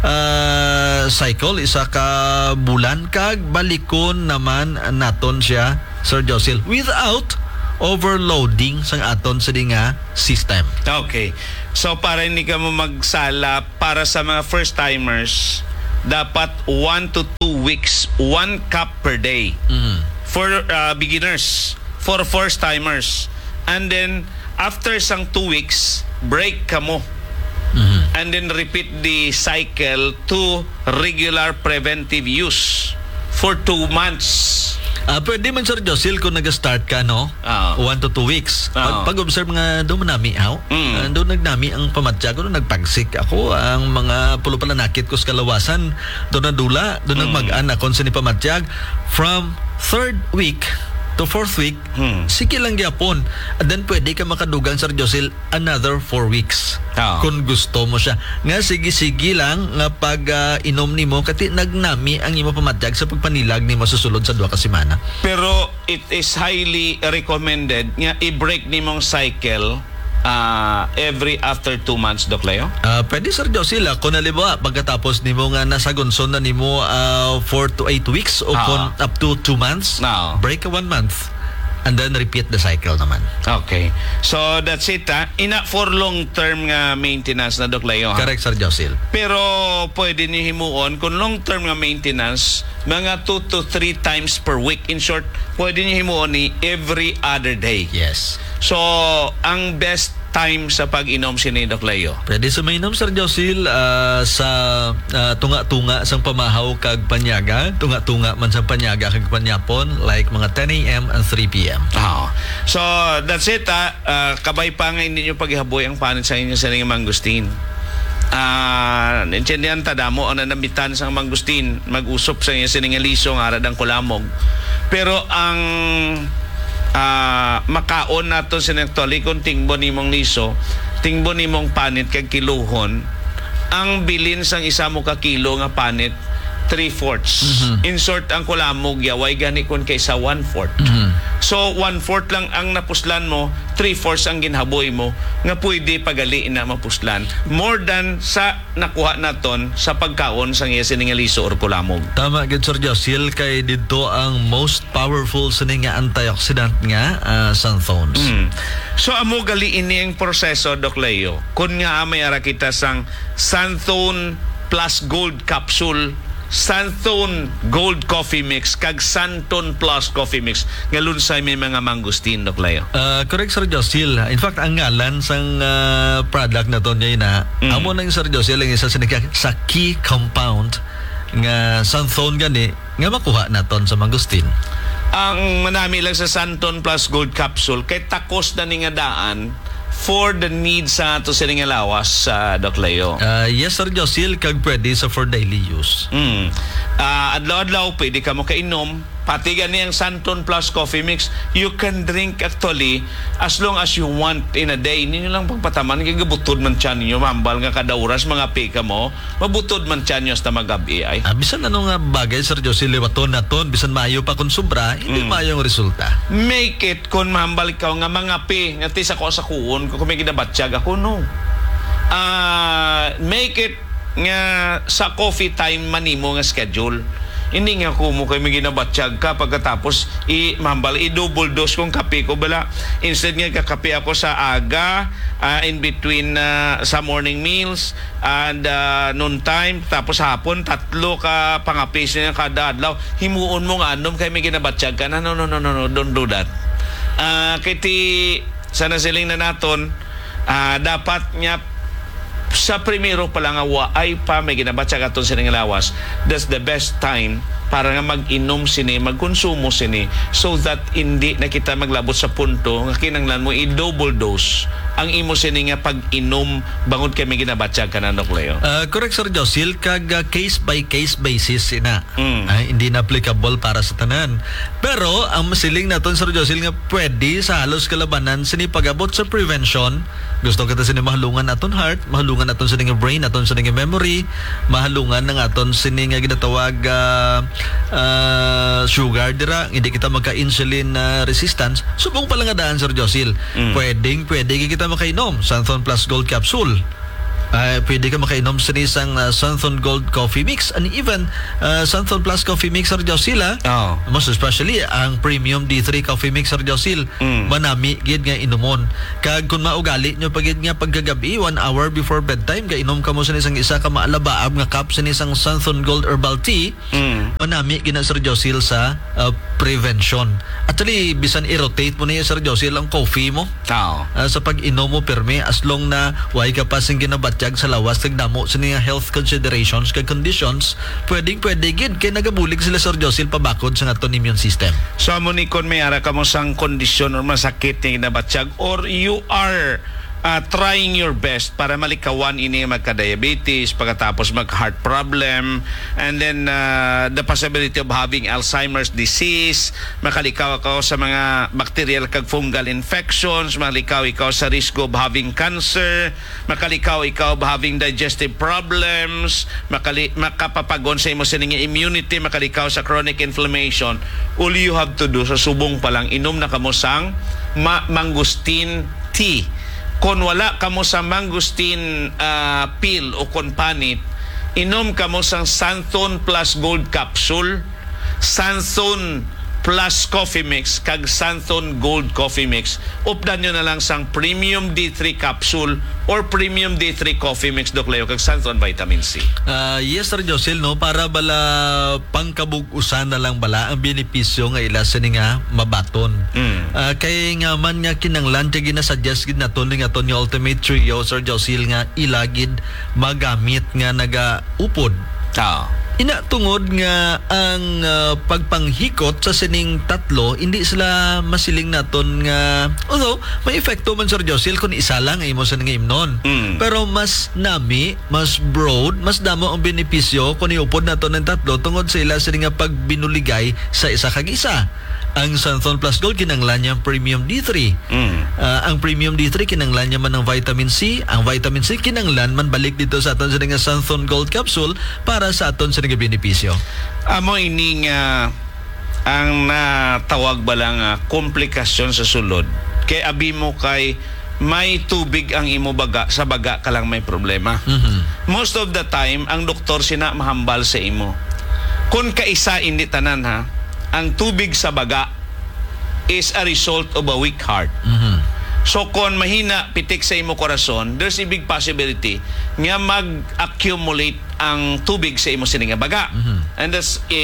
uh, cycle isa ka bulan kag balikon naman naton siya, Sir Josil, without overloading sang aton sa nga system. Okay. So para hindi ka mo magsala, para sa mga first-timers, dapat one to two weeks, one cup per day. Mhm. For uh, beginners, for first-timers. And then, after sang two weeks, break ka mo. Mhm. And then repeat the cycle to regular preventive use for two months. Ah, pwede man, Sir Josil, kung nag-start ka, no? Ah. One to two weeks. Ah. Pag, pag-observe nga doon manami, how? Mm. Ah, doon nagnami ang pamatya ko, doon nagpagsik ako. Ang mga pulo pala nakit ko sa kalawasan, doon nadula, doon Mm. nagmag-an akon sa ni pamatyag. From third week to fourth week, Hmm. sige lang gyapon. And then pwede ka makadugang, Sir Josil, another four weeks. Ah. Kung gusto mo siya. Nga sige-sige lang nga pag ah, inom nimo kati nagnami ang imo pamatyag sa pagpanilag nimo sa sulod sa duha ka semana. Pero it is highly recommended nga i-break ni mong cycle uh, every after two months, Doc Leo? Ah, pwede, Sir Josil, ah, kung halimbawa pagkatapos nimo nga nasa gonson na nimo ah, four to eight weeks o Ah. kung up to two months, No. break a one month and then repeat the cycle naman. Okay. So that's it, ha? Ina for long-term nga maintenance na, Doc Leo, ha? Correct, Sir Josil. Pero pwede niyo himuon kung long-term nga maintenance, mga two to three times per week. In short, pwede niyo himuon ni every other day. Yes. So, ang best time sa pag-inom si Doc Leo? Pwede sa mainom, Sir Josil, ah, sa ah, tunga-tunga sang pamahaw kag panyaga, tunga-tunga man sang panyaga kag panyapon, like mga ten a.m. and three p.m. Oh. So, that's it, ha? Uh, kabay pa nga hindi nyo paghaboy ang panit sa inyo sa nga mangustin. Ah, uh, nandiyan tadamo ang nanamitan sa mangustin, mag-usop sa inyo sa nga liso nga radang kulamog. Pero ang uh, makaon nato sa actually kung tingbo nimong liso, tingbo nimong panit kag kiluhon, ang bilin sang isa mo ka kilo nga panit three-fourths. Mhm. In short, ang kulamog yaway gani kun kaysa one-fourth. Mhm. So, one-fourth lang ang napuslan mo, three-fourths ang ginhaboy mo, nga pwede pagaliin na mapuslan. More than sa nakuha naton sa pagkaon sa nga siningaliso or kulamog. Tama, good, Sir Josil, kay dito ang most powerful sa nga antioxidant nga uh, xanthones. Mm. So, amo galiin ni ang proseso, Doc Leo. Kung nga may ara kita sang xanthone plus gold capsule, Xanthone Gold Coffee Mix kag Xanthone Plus Coffee Mix nga lunsay may mga mangustin, Doc Leo. Uh, correct, Sir Josil. In fact, ang ngalan sang uh, product na to niya na Mm. amo na yung Sir Josil ang isa sa, nagka- sa key compound nga xanthone gani nga makuha naton sa mangustin. Ang manami lang sa Xanthone Plus Gold Capsule kay takos na ni nga daan for the needs sa ato sa nga lawas, sa Doc Leo. Uh, yes, Sir Josil, kag pwede sa for daily use. Mm. Ah, adlaw-adlaw pwede ka mo kainom, pati gani ang Xanthone Plus Coffee Mix, you can drink actually as long as you want in a day. Ninyo lang pagpataman, kaya butod man tiyan ninyo, mambal nga kada oras, mga pika mo, mabutod man tiyan nyo hasta magabi ay. Ah, bisan ano nga bagay, Sir Josil, liwaton na ton, bisan maayo pa kung sobra, hindi Mm. maayo ang resulta. Make it kung mahambal ikaw nga mga pi, nga tis ako sa kuon, kung may ginabatsyag ako, no. Ah, make it nga sa coffee time manimo nga schedule. Hindi nga ko mo kayo may ginabatsyag ka pagkatapos i mambal i-double dose kong kape ko bala. Instead nga kakape ako sa aga, uh, in between uh, sa morning meals and uh, noon time, tapos hapon tatlo ka pangapis niya kada adlaw. Himuon mo nga anom kay may ginabatsyag ka na. No, no, no, no, no, don't do that. Uh, kay ti sana siling na naton, uh, dapat nga sa primero pa lang nga waay pa may ginabatsa katon sining lawas, that's the best time para nga mag-inom sini, magkonsumo sini, so that hindi na kita maglabot sa punto nga kinanglan mo i-double dose ang imo sini nga pag-inom bangod kay may ginabatsa ka na nukleo. Uh, correct, Sir Josil, kag uh, case by case basis ina. Mm. Ay, hindi na applicable para sa tanan. Pero ang masiling naton, Sir Josil, nga pwede sa halos kalabanan sini pag-abot sa prevention. Gusto kita sini mahalungan aton heart, mahalungan aton sini nga brain, aton sini nga memory, mahalungan ng aton sini nga ginatawag uh, uh, sugar dira, hindi kita magka-insulin uh, resistance. Subong pala nga daan, Sir Josil. Mm. Pwedeng pwede kita makainom Santhon Plus Gold Capsule. Uh, pwede ka makainom sa isang uh, Santhon Gold Coffee Mix, and even uh, Santhon Plus Coffee Mix, Sir Josil, oh. most especially ang Premium D three Coffee Mix, Sir Josil, mm. manami gid nga inumon. Kag kung maugali nyo pagid nga pagkagabi one hour before bedtime, ga inom ka mo sa isang isa ka maalabaab nga cup sa isang Santhon Gold Herbal Tea, mm. manami gid na, Sir Josil, sa uh, prevention. Actually, bisan i-rotate mo niya, Sir Josil, ang coffee mo. Oh. Uh, sa pag-inom mo perme, as long na way ka pa sing ginabatyag sa lawas, nagdamo sa niya health considerations kag conditions, pwedeng pwede gid kay nagabulig sila, Sir Josil, pabakod sa aton immune system. So amo ni kon may ara ka mo sang kondisyon or masakit nga ginabatsyag, or you are uh, trying your best para malikawan ini magka-diabetes, pagkatapos mag-heart problem, and then uh, the possibility of having Alzheimer's disease, makalikaw ka sa mga bacterial kag fungal infections, makalikaw ikaw sa risk of having cancer, makalikaw ikaw of having digestive problems, makali, makapapagon sa imo sining immunity, makalikaw sa chronic inflammation. All you have to do sa subong pa lang, inom na kamo sang ma- mangustin tea. Kung wala kamo sa mangustin uh, pill o konpanit, inom kamo sang Santhon Plus Gold Capsule, Santhon Plus Coffee Mix, kag Santhon Gold Coffee Mix. Updan nyo na lang sang Premium D three Capsule or Premium D three Coffee Mix, Doc Leo, kag Santhon Vitamin C. Uh, yes, Sir Josil, no? Para bala pangkabug-usan na lang bala ang benepisyo nga ila sa nga mabaton. Mm. Uh, kay nga man nga kinanglan, kaya ginasuggest gid naton nga ton yung Ultimate Trio, Sir Josil, nga ilagid magamit nga naga-upod. Ah. Ina tungod nga ang uh, pagpanghikot sa sining tatlo, hindi sila masiling naton nga, although may epekto man, Sir Josil, kung isa lang ay mo sa nga imnon. Mm. Pero mas nami, mas broad, mas damo ang benepisyo kung iupod naton ng tatlo tungod sa ila sa nga pagbinuligay sa isa kag isa. Ang Santhon Plus Gold kinanglan niya ang Premium D three. Mm. Uh, ang Premium D three kinanglan niya man ng Vitamin C. Ang Vitamin C kinanglan man balik dito sa aton sa nga Santhon Gold Capsule para sa aton sa nga benepisyo. Amo ini nga ang natawag ba lang uh, komplikasyon sa sulod. Kay abi mo kay may tubig ang imo baga, sa baga ka lang may problema. Mm-hmm. Most of the time ang doktor sina mahambal sa imo. Kung kaisa hindi tanan ha, ang tubig sa baga is a result of a weak heart. Mm-hmm. So kung mahina pitik sa imo korason, there's a big possibility nga mag-accumulate ang tubig sa imo sininga baga. Mm-hmm. And that's a,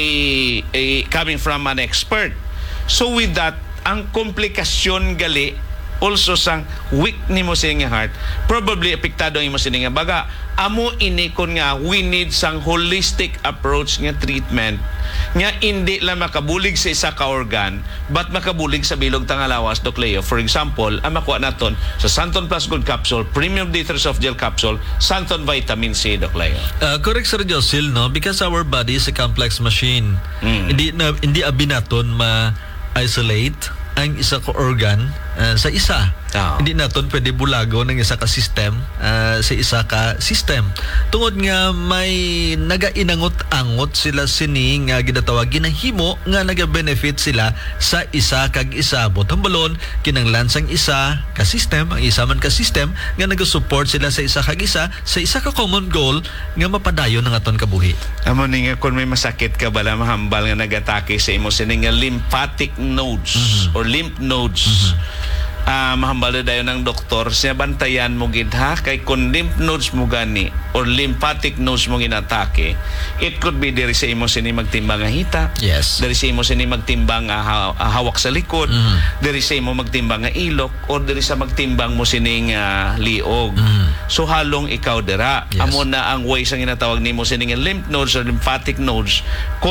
a coming from an expert. So with that, ang komplikasyon gali also sang weak nimo sininga heart, probably apektado ang imo sininga baga. Amo ini kon nga we need sang holistic approach nga treatment nga hindi lang makabulig sa isa ka organ but makabulig sa bilog tangalawas, Doc Leo. For example, ang makuha naton sa Santhon Plus Gold Capsule, Premium D three Soft Gel Capsule, Santhon Vitamin C, Doc Leo. Uh, correct, Sir Josil, no? Because our body is a complex machine. Mm. Hindi na hindi abi naton ma-isolate ang isa ka organ uh, sa isa. Oh. Hindi naton pwede bulago ng isa ka system uh, sa isa ka system. Tungod nga may nagainangot-angot sila sini nga ginatawag ginahimo nga naga-benefit sila sa isa kag isa. Bottom balon, kinanglan sang isa ka system, ang isa man ka system nga naga-support sila sa isa kag isa sa isa ka common goal nga mapadayon ng aton kabuhi. Amo ni nga kung may masakit ka bala mahambal nga nagatake sa imo sini nga lymphatic nodes, mm-hmm. or lymph nodes. Mm-hmm. Ah, mahambal dayon ng doktor siya bantayan mo gid ha kay kung lymph nodes mo gani or lymphatic nodes mo ginatake, it could be diri sa imo sini magtimbang nga hita, Yes. diri sa imo sini magtimbang nga ha- hawak sa likod, Mhm. diri sa imo magtimbang nga ilok, or diri sa magtimbang mo sining ah, liog. Mhm. So halong ikaw dira. Yes. Amo na ang way sa ginatawag nimo sining nga lymph nodes or lymphatic nodes,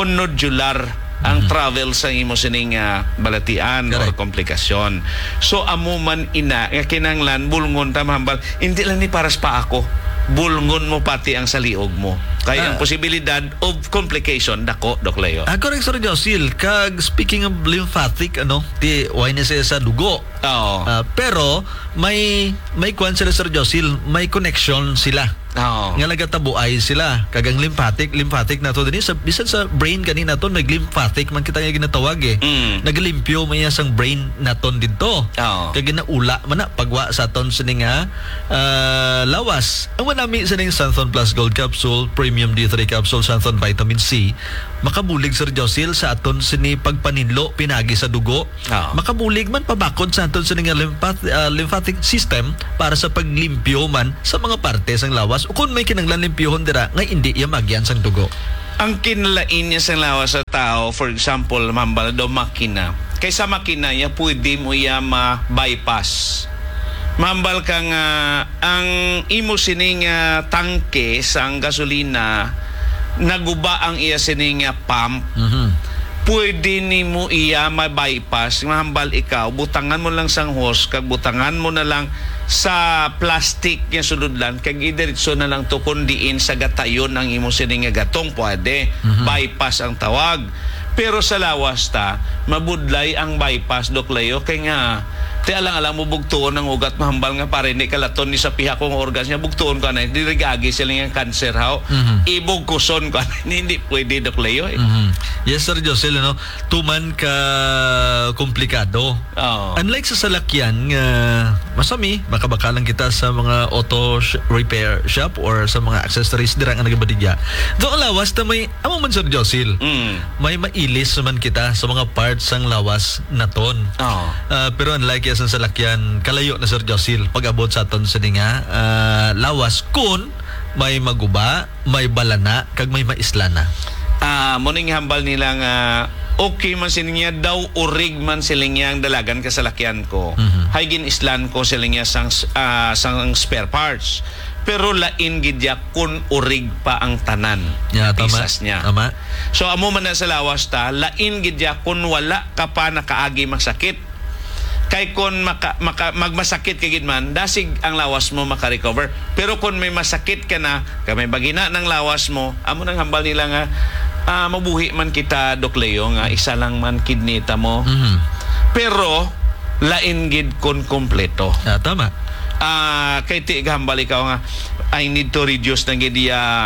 nodular ang travel sa imo sining ah, balatian or Correct. komplikasyon. So amo man ina nga kinanglan bulngon ta mahambal, hindi lang ni paras pa ako. Bulngon mo pati ang saliog mo. Kaya Ah. ang posibilidad of complication dako Dok Leo. Ah, correct, Sir Josil. Kag speaking of lymphatic, ano, ti why na siya sa dugo. Oo. Ah, pero may may kwan sila, Sir Josil, may connection sila. Oo. Nga nagatabuay sila. Kagang lymphatic, lymphatic na to din sa bisan sa brain kanina to nag lymphatic man kita nga ginatawag eh. Mm. Naglimpyo man sang brain naton dito. Oo. Kag ginaula man na pagwa sa ton sini nga ah, lawas. Ang manami sa ning Santhon Plus Gold Capsule, Premium D three Capsule, Santhon Vitamin C, makabulig, Sir Josil, sa aton sini pagpaninlo pinagi sa dugo. Oo. Makabulig man pabakod sa aton sini nga lymphatic, ah, lymphatic system para sa paglimpyo man sa mga parte sang lawas o kung may kinanglan limpyohon dira nga hindi iya magyan sang dugo. Ang kinlain niya sa lawas sa tao, for example, mambal do makina. Kaysa makina ya pwede mo ya ma-bypass. Mambal ka nga ang imo sining ah, tangke sang gasolina naguba ang iya sining ah, pump. Mhm. Pwede ni mo iya ma-bypass. Mahambal ikaw, butangan mo lang sang hose, kag butangan mo na lang sa plastic nga suludlan, kag idiretso na lang to kundiin sa gatayon ang imo sining nga gatong, pwede. Bypass ang tawag. Pero sa lawas ta, mabudlay ang bypass, Dok Leo, kay nga ti alang-alang mo bugtuon ng ugat mahambal nga pare ni kalaton ni sa piha kong organs niya bugtuon ko na hindi rigagi sila nga cancer haw. Mhm. Ibog kuson ko hindi pwede, Dok Leo eh. Mhm. Yes, Sir Josel, ano, tuman ka komplikado. Oo. Unlike sa salakyan nga masami, makabakalan kita sa mga auto sh- repair shop or sa mga accessories dira nga nagabadigya. Doon lawas na may amo man, Sir Josel. Mm. May mailis naman kita sa mga parts sang lawas naton. Oo. Ah, pero unlike yes, ang salakyan, kalayo na, Sir Josil pag-abot sa aton sa nga ah, lawas kun may maguba, may balana, kag may maislana. Ah, muning hambal nila nga okay man sila daw urig man sila ang dalagan kasalakyan ko. Mhm. Haygin islan ko sila sang ah, sang spare parts. Pero lain gidya kun urig pa ang tanan. Yeah, tama. Pisas niya. Tama. So amo man na sa lawas ta, lain gidya kun wala ka pa nakaagi masakit. Kay kun maka, maka, magmasakit ka gid man, dasig ang lawas mo makarecover. Pero kung may masakit ka na, kay may bagina ng lawas mo, amo nang hambal nila nga ah, mabuhi man kita, Dok Leo, nga isa lang man kidney ta mo. Mhm. Pero lain gid kun kompleto. Ah, tama. Ah, kay ti gahambal ikaw nga I need to reduce na gid ya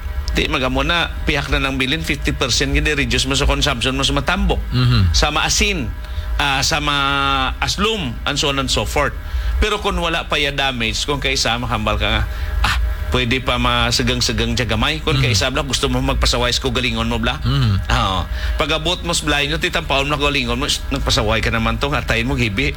ti magamo na piyak na ng bilin fifty percent gid reduce mo sa consumption mo sa matambok, Mhm. sa maasin, ah, sa maaslum, and so on and so forth. Pero kung wala pa ya damage, kung kaisa makambal ka nga, ah, pwede pa masagang-sagang tiyagamay. Kung Mhm. kaisa bla, gusto mo magpasaway ko galingon mo bla. Mhm. Oo. Pag-abot mo sa blind nyo, titampaon mo na galingon mo, nagpasaway ka naman to, hatayin mo gibi.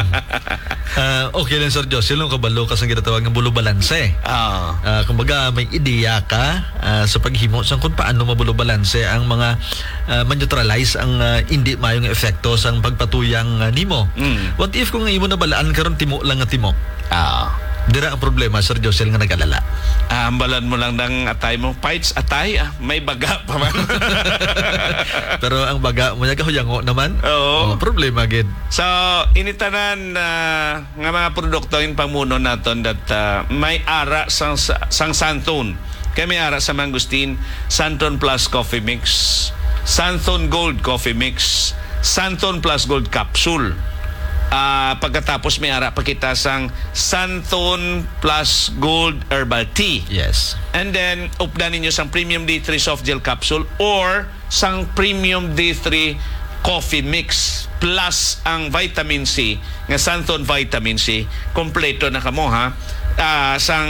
Ah, okay lang, Sir Josil, nung kabalo ka sa ginatawag ng bulo balanse. Oo. Ah, kumbaga may ideya ka ah, sa paghimo sa kung paano mabulo balanse ang mga ah, man-neutralize ang ah, hindi mayong epekto sa pagpatuyang ah, nimo. Mm. What if kung imo na balaan karon timo lang nga timo? Oo. Dira ang problema, Sir Josel, nga nag-alala. Ah, ambalan mo lang ng atay mo. Fights, atay, ah, may baga pa man. Pero ang baga mo yaga huyango naman. Oo. Oh, problema gid. So, initanan na nga mga produkto yung pamuno naton that ah, may ara sang, sang Santon. Kaya may ara sa Mangustin, Santon Plus Coffee Mix, Santon Gold Coffee Mix, Santon Plus Gold Capsule. Ah, pagkatapos may ara pa kita sang Santon Plus Gold Herbal Tea. Yes. And then, updan ninyo sang Premium D three Soft Gel Capsule or sang Premium D three Coffee Mix plus ang Vitamin C, nga Santon Vitamin C. Kompleto na kamo ha. ah, sang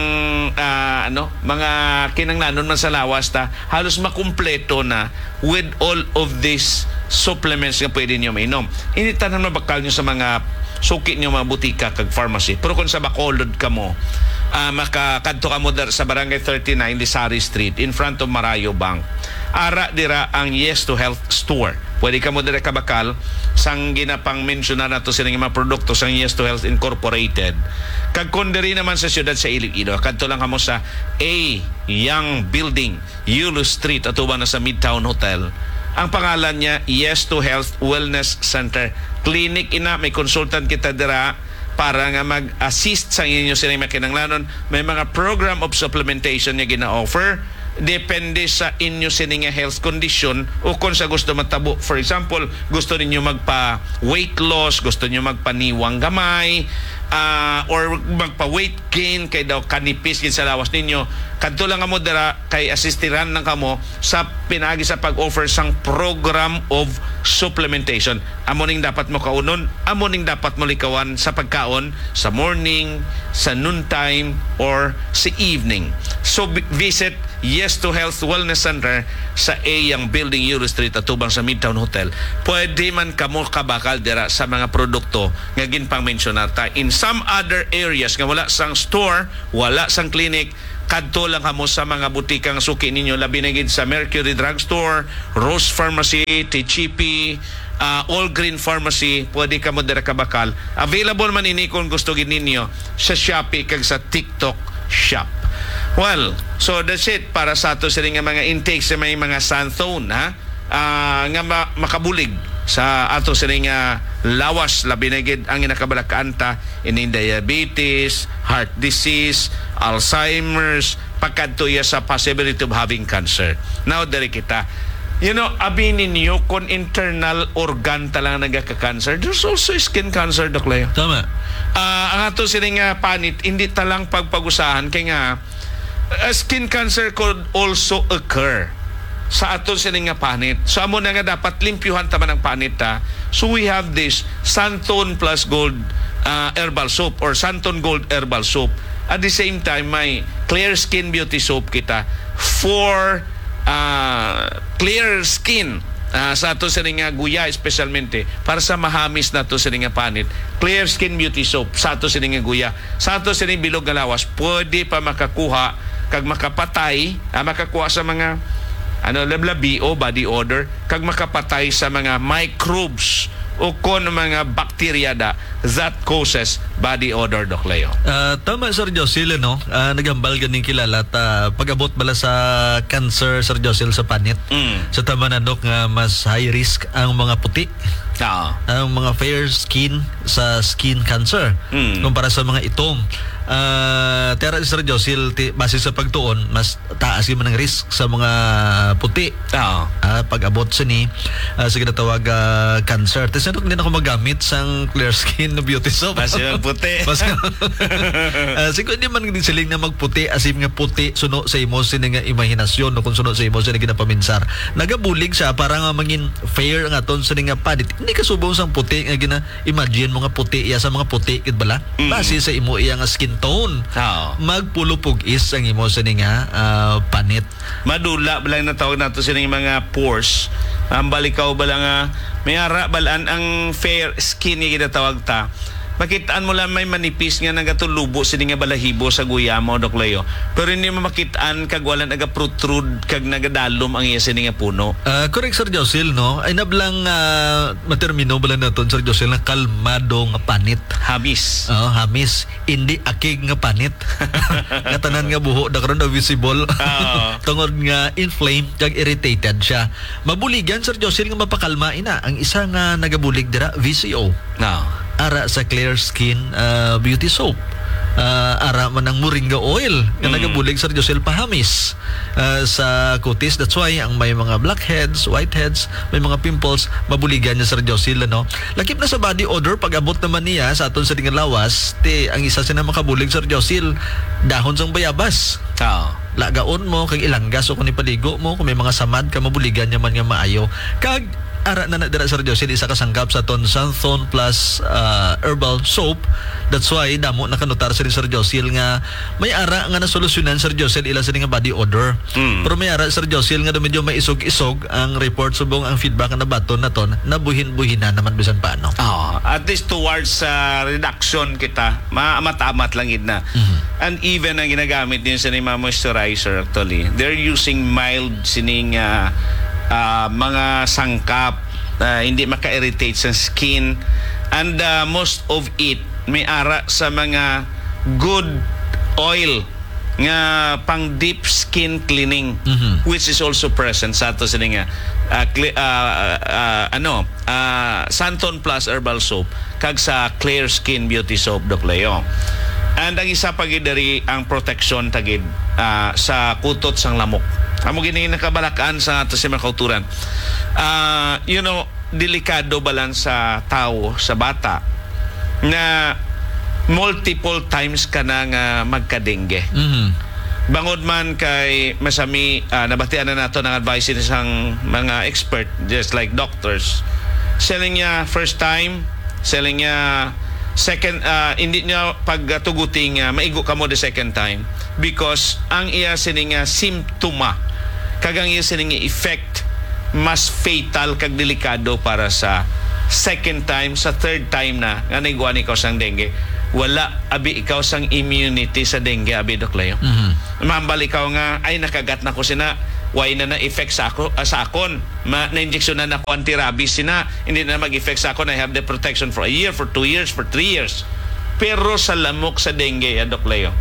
ah, ano mga kinanglanon man sa lawas ta halos makumpleto na with all of these supplements nga pwede niyo mainom. Hindi tanan mabakal niyo sa mga suki niyo mga butika kag pharmacy. Pero kung sa Bacolod ka mo, uh, makakadto ka mo dar sa Barangay thirty-nine Lisari Street in front of Marayo Bank. Ara dira ang Yes to Health Store. Pwede ka mo dira kabakal sang ginapang mensyona nato sa mga produkto sang Yes to Health Incorporated. Kag kun diri naman sa siyudad sa Iloilo, kadto lang kamo sa A Young Building, Yulo Street, atuban na sa Midtown Hotel. Ang pangalan niya, Yes to Health Wellness Center. Clinic ina, may consultant kita dira para nga mag-assist sa inyo sa mga kinanglanon. May mga program of supplementation niya gina-offer. Depende sa inyo sininga health condition o kung sa gusto matabo. For example, gusto ninyo magpa weight loss, gusto niyo magpaniwang gamay, uh, or magpa weight gain kay daw kanipis gid sa lawas ninyo. Kadto lang kamo dira kay assistiran lang kamo sa pinaagi sa pag-offer sang program of supplementation. Amo ning dapat mo kaunon, amo ning dapat mo likawan sa pagkaon sa morning, sa noontime or sa evening. So visit Yes to Health Wellness Center sa A Young Building, Euro Street, atubang sa Midtown Hotel. Pwede man kamo kabakal dira sa mga produkto nga ginpang mensyonata. In some other areas nga wala sang store, wala sang clinic, kadto lang kamo sa mga butikang suki ninyo, labi na gid sa Mercury Drugstore, Rose Pharmacy, Techipi, uh, All Green Pharmacy. Pwede kamo dira kabakal. Available man ini kung gusto gid ninyo sa Shopee kag sa TikTok Shop. Well, so that's it para sa ato sa nga mga intake sa may mga Santhone, ha? Uh, nga ma- makabulig sa ato sa nga lawas, labi na gid ang inakabalakaan ta ining diabetes, heart disease, Alzheimer's, pagkadto sa possibility of having cancer. Now, dari kita, you know, abinin niyo kung internal organ talang nagaka-cancer, there's also skin cancer, Doc Leo. Tama. Uh, ang ato sila nga panit, hindi talang pagpag-usahan, kaya nga, uh, skin cancer could also occur sa ato sila nga panit. So, amo na nga dapat limpyuhan taman ang panit, ha? So, we have this Santon Plus Gold uh, Herbal Soap or Santon Gold Herbal Soap. At the same time, may Clear Skin Beauty Soap kita for uh, clear skin. Uh, sa ato sa nga guya especialmente para sa mahamis na to sa nga panit. Clear Skin Beauty Soap sa ato sa nga guya. Sa ato sa bilog nga lawas, pwede pa makakuha kag makapatay, ah, makakuha sa mga ano lablabi o body odor, kag makapatay sa mga microbes o kon mga bakterya da that causes body odor, Doc Leo. Uh, tama, Sir Josil, no? Uh, nagambal ganing kilala ta pag-abot bala sa cancer, Sir Josil, sa panit. Mm. Sa tama na, Dok, nga mas high risk ang mga puti. Ah. Ang mga fair skin sa skin cancer Mm. kumpara sa mga itom. Uh, tera Sir Josil, ti, base sa pagtuon, mas taas yung ng risk sa mga puti. Ah. Uh, pag-abot sa ni uh, sa ginatawag uh, cancer. Tapos ano din ako magamit sang Clear Skin na beauty soap. Base yung puti. Base uh, siguro di man din siling na magputi asim nga puti suno sa imo sini nga imahinasyon no kung suno sa imo sini ginapaminsar. Nagabulig siya para nga maging fair nga aton sini nga padit. Hindi ka subong sang puti nga gina imagine mo nga puti iya sa mga puti kid bala. Mm. Base sa imo iya nga skin tone. Ah. Magpulupog is ang imo sini nga uh, panit. Madula balang natawag nato sining mga pores. Ang balikaw bala nga may ara balaan ang fair skin nga ginatawag ta. Makitaan mo lang may manipis nga nagatulubo sini nga balahibo sa guya mo, Doc Leo. Pero hindi mo makitaan kag wala naga-protrude kag nagadalom ang iya sini nga puno. Uh, correct, Sir Josil, no? Ay nablang uh, matermino bala naton, Sir Josil, na kalmado nga panit. Habis. Oh, hamis. Hindi akig nga panit. Nga tanan nga buho da karon na visible. Oo. Tungod nga inflamed kag irritated siya. Mabuligan, Sir Josil, nga mapakalma ina. Ang isa nga nagabulig dira V C O. No. Ara sa Clear Skin uh, Beauty Soap. Uh, ara man ang moringa oil nga Mm. nagabulig, Sir Josel, pahamis uh, sa kutis. That's why ang may mga blackheads, whiteheads, may mga pimples, mabuligan niya, Sir Josel, no? Lakip na sa body odor, pag abot naman niya sa aton sa dingan lawas, te, ang isa sina makabulig, Sir Josel, dahon sang bayabas. Oo. Lagaon mo kag ilanggas o kung ipaligo mo kung may mga samad ka, mabuligan niya man nga maayo. Kag ara na na dira Sir Josil isa ka sangkap sa ton Santon plus uh, herbal soap. That's why damo nakanutar sa Sir Josil nga may ara nga nasolusyonan Sir Josil ila sa nga body odor. Mm. Pero may ara Sir Josil nga medyo may isog-isog ang report subong ang feedback na baton na ton na buhin-buhinan naman bisan paano. Oh, at least towards sa reduction kita, maamat-amat lang gid na. Mhm. And even ang ginagamit din sa mga moisturizer actually, they're using mild sining uh, uh, mga sangkap uh, hindi maka-irritate sa skin, and uh, most of it may ara sa mga good oil nga pang deep skin cleaning, Mhm. which is also present sa ato sini nga uh, cli- uh, uh, ano uh, Santon Plus herbal soap kag sa Clear Skin Beauty Soap, Doc Leo. And ang isa pa gid diri ang protection tagid uh, sa kutot sang lamok. Amo gini nakabalakaan sa ato sa mga kauturan. Uh, you know, delikado balan sa tao, sa bata na multiple times ka na nga magka-dengue. Mhm. Bangod man kay masami, uh, nabatian na nato ng advice ni isang mga expert, just like doctors. Selling niya first time, selling niya second, uh, hindi niya pagtuguting uh, maigo ka mo the second time because ang iya sining nga simptoma kagang iya sining nga effect mas fatal kag delikado para sa second time, sa third time na nga naiguan ikaw sang dengue. Wala abi ikaw sang immunity sa dengue, abi Doc Leo. Mhm. Mambal ikaw nga ay nakagat na ko sina, why na na effect sa ako uh, sa akon, ma na injection na nako anti-rabies sina, hindi na mag-effect sa akon. I have the protection for a year, for two years, for three years. Pero sa lamok sa dengue, ya Doc Leo,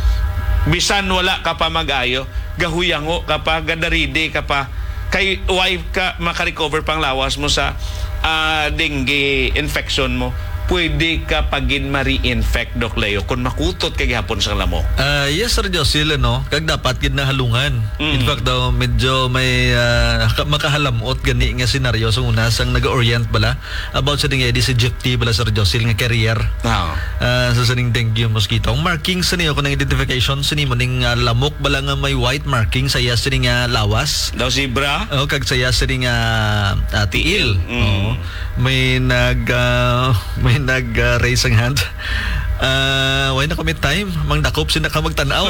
bisan wala ka pa mag-ayo, gahuyango ka pa, gadaride ka pa, kay why ka makarecover pang lawas mo sa uh, dengue infection mo, pwede ka pagin ma-reinfect, Doc Leo, kung makutot kay gihapon sa lamok. Uh, yes, Sir Josil, no? Kag dapat gid na halungan. Mm. In fact, daw, medyo may uh, makahalamot gani nga senaryo sa una sang nag-orient bala about sa dinga di si Gypti bala, Sir Josil, nga career. Wow. Uh, sa saning dengue mosquito. Ang marking sa niyo kung identification sa nimo ning uh, lamok bala nga may white marking sa iya sa ning uh, lawas. Daw zebra? Oh, kag saya sa ning uh, uh, tiil. Mm. Oo. May nag uh, may nag uh, raise ang hand. Uh, why na kami time? Mang dakop sina ka magtanaw.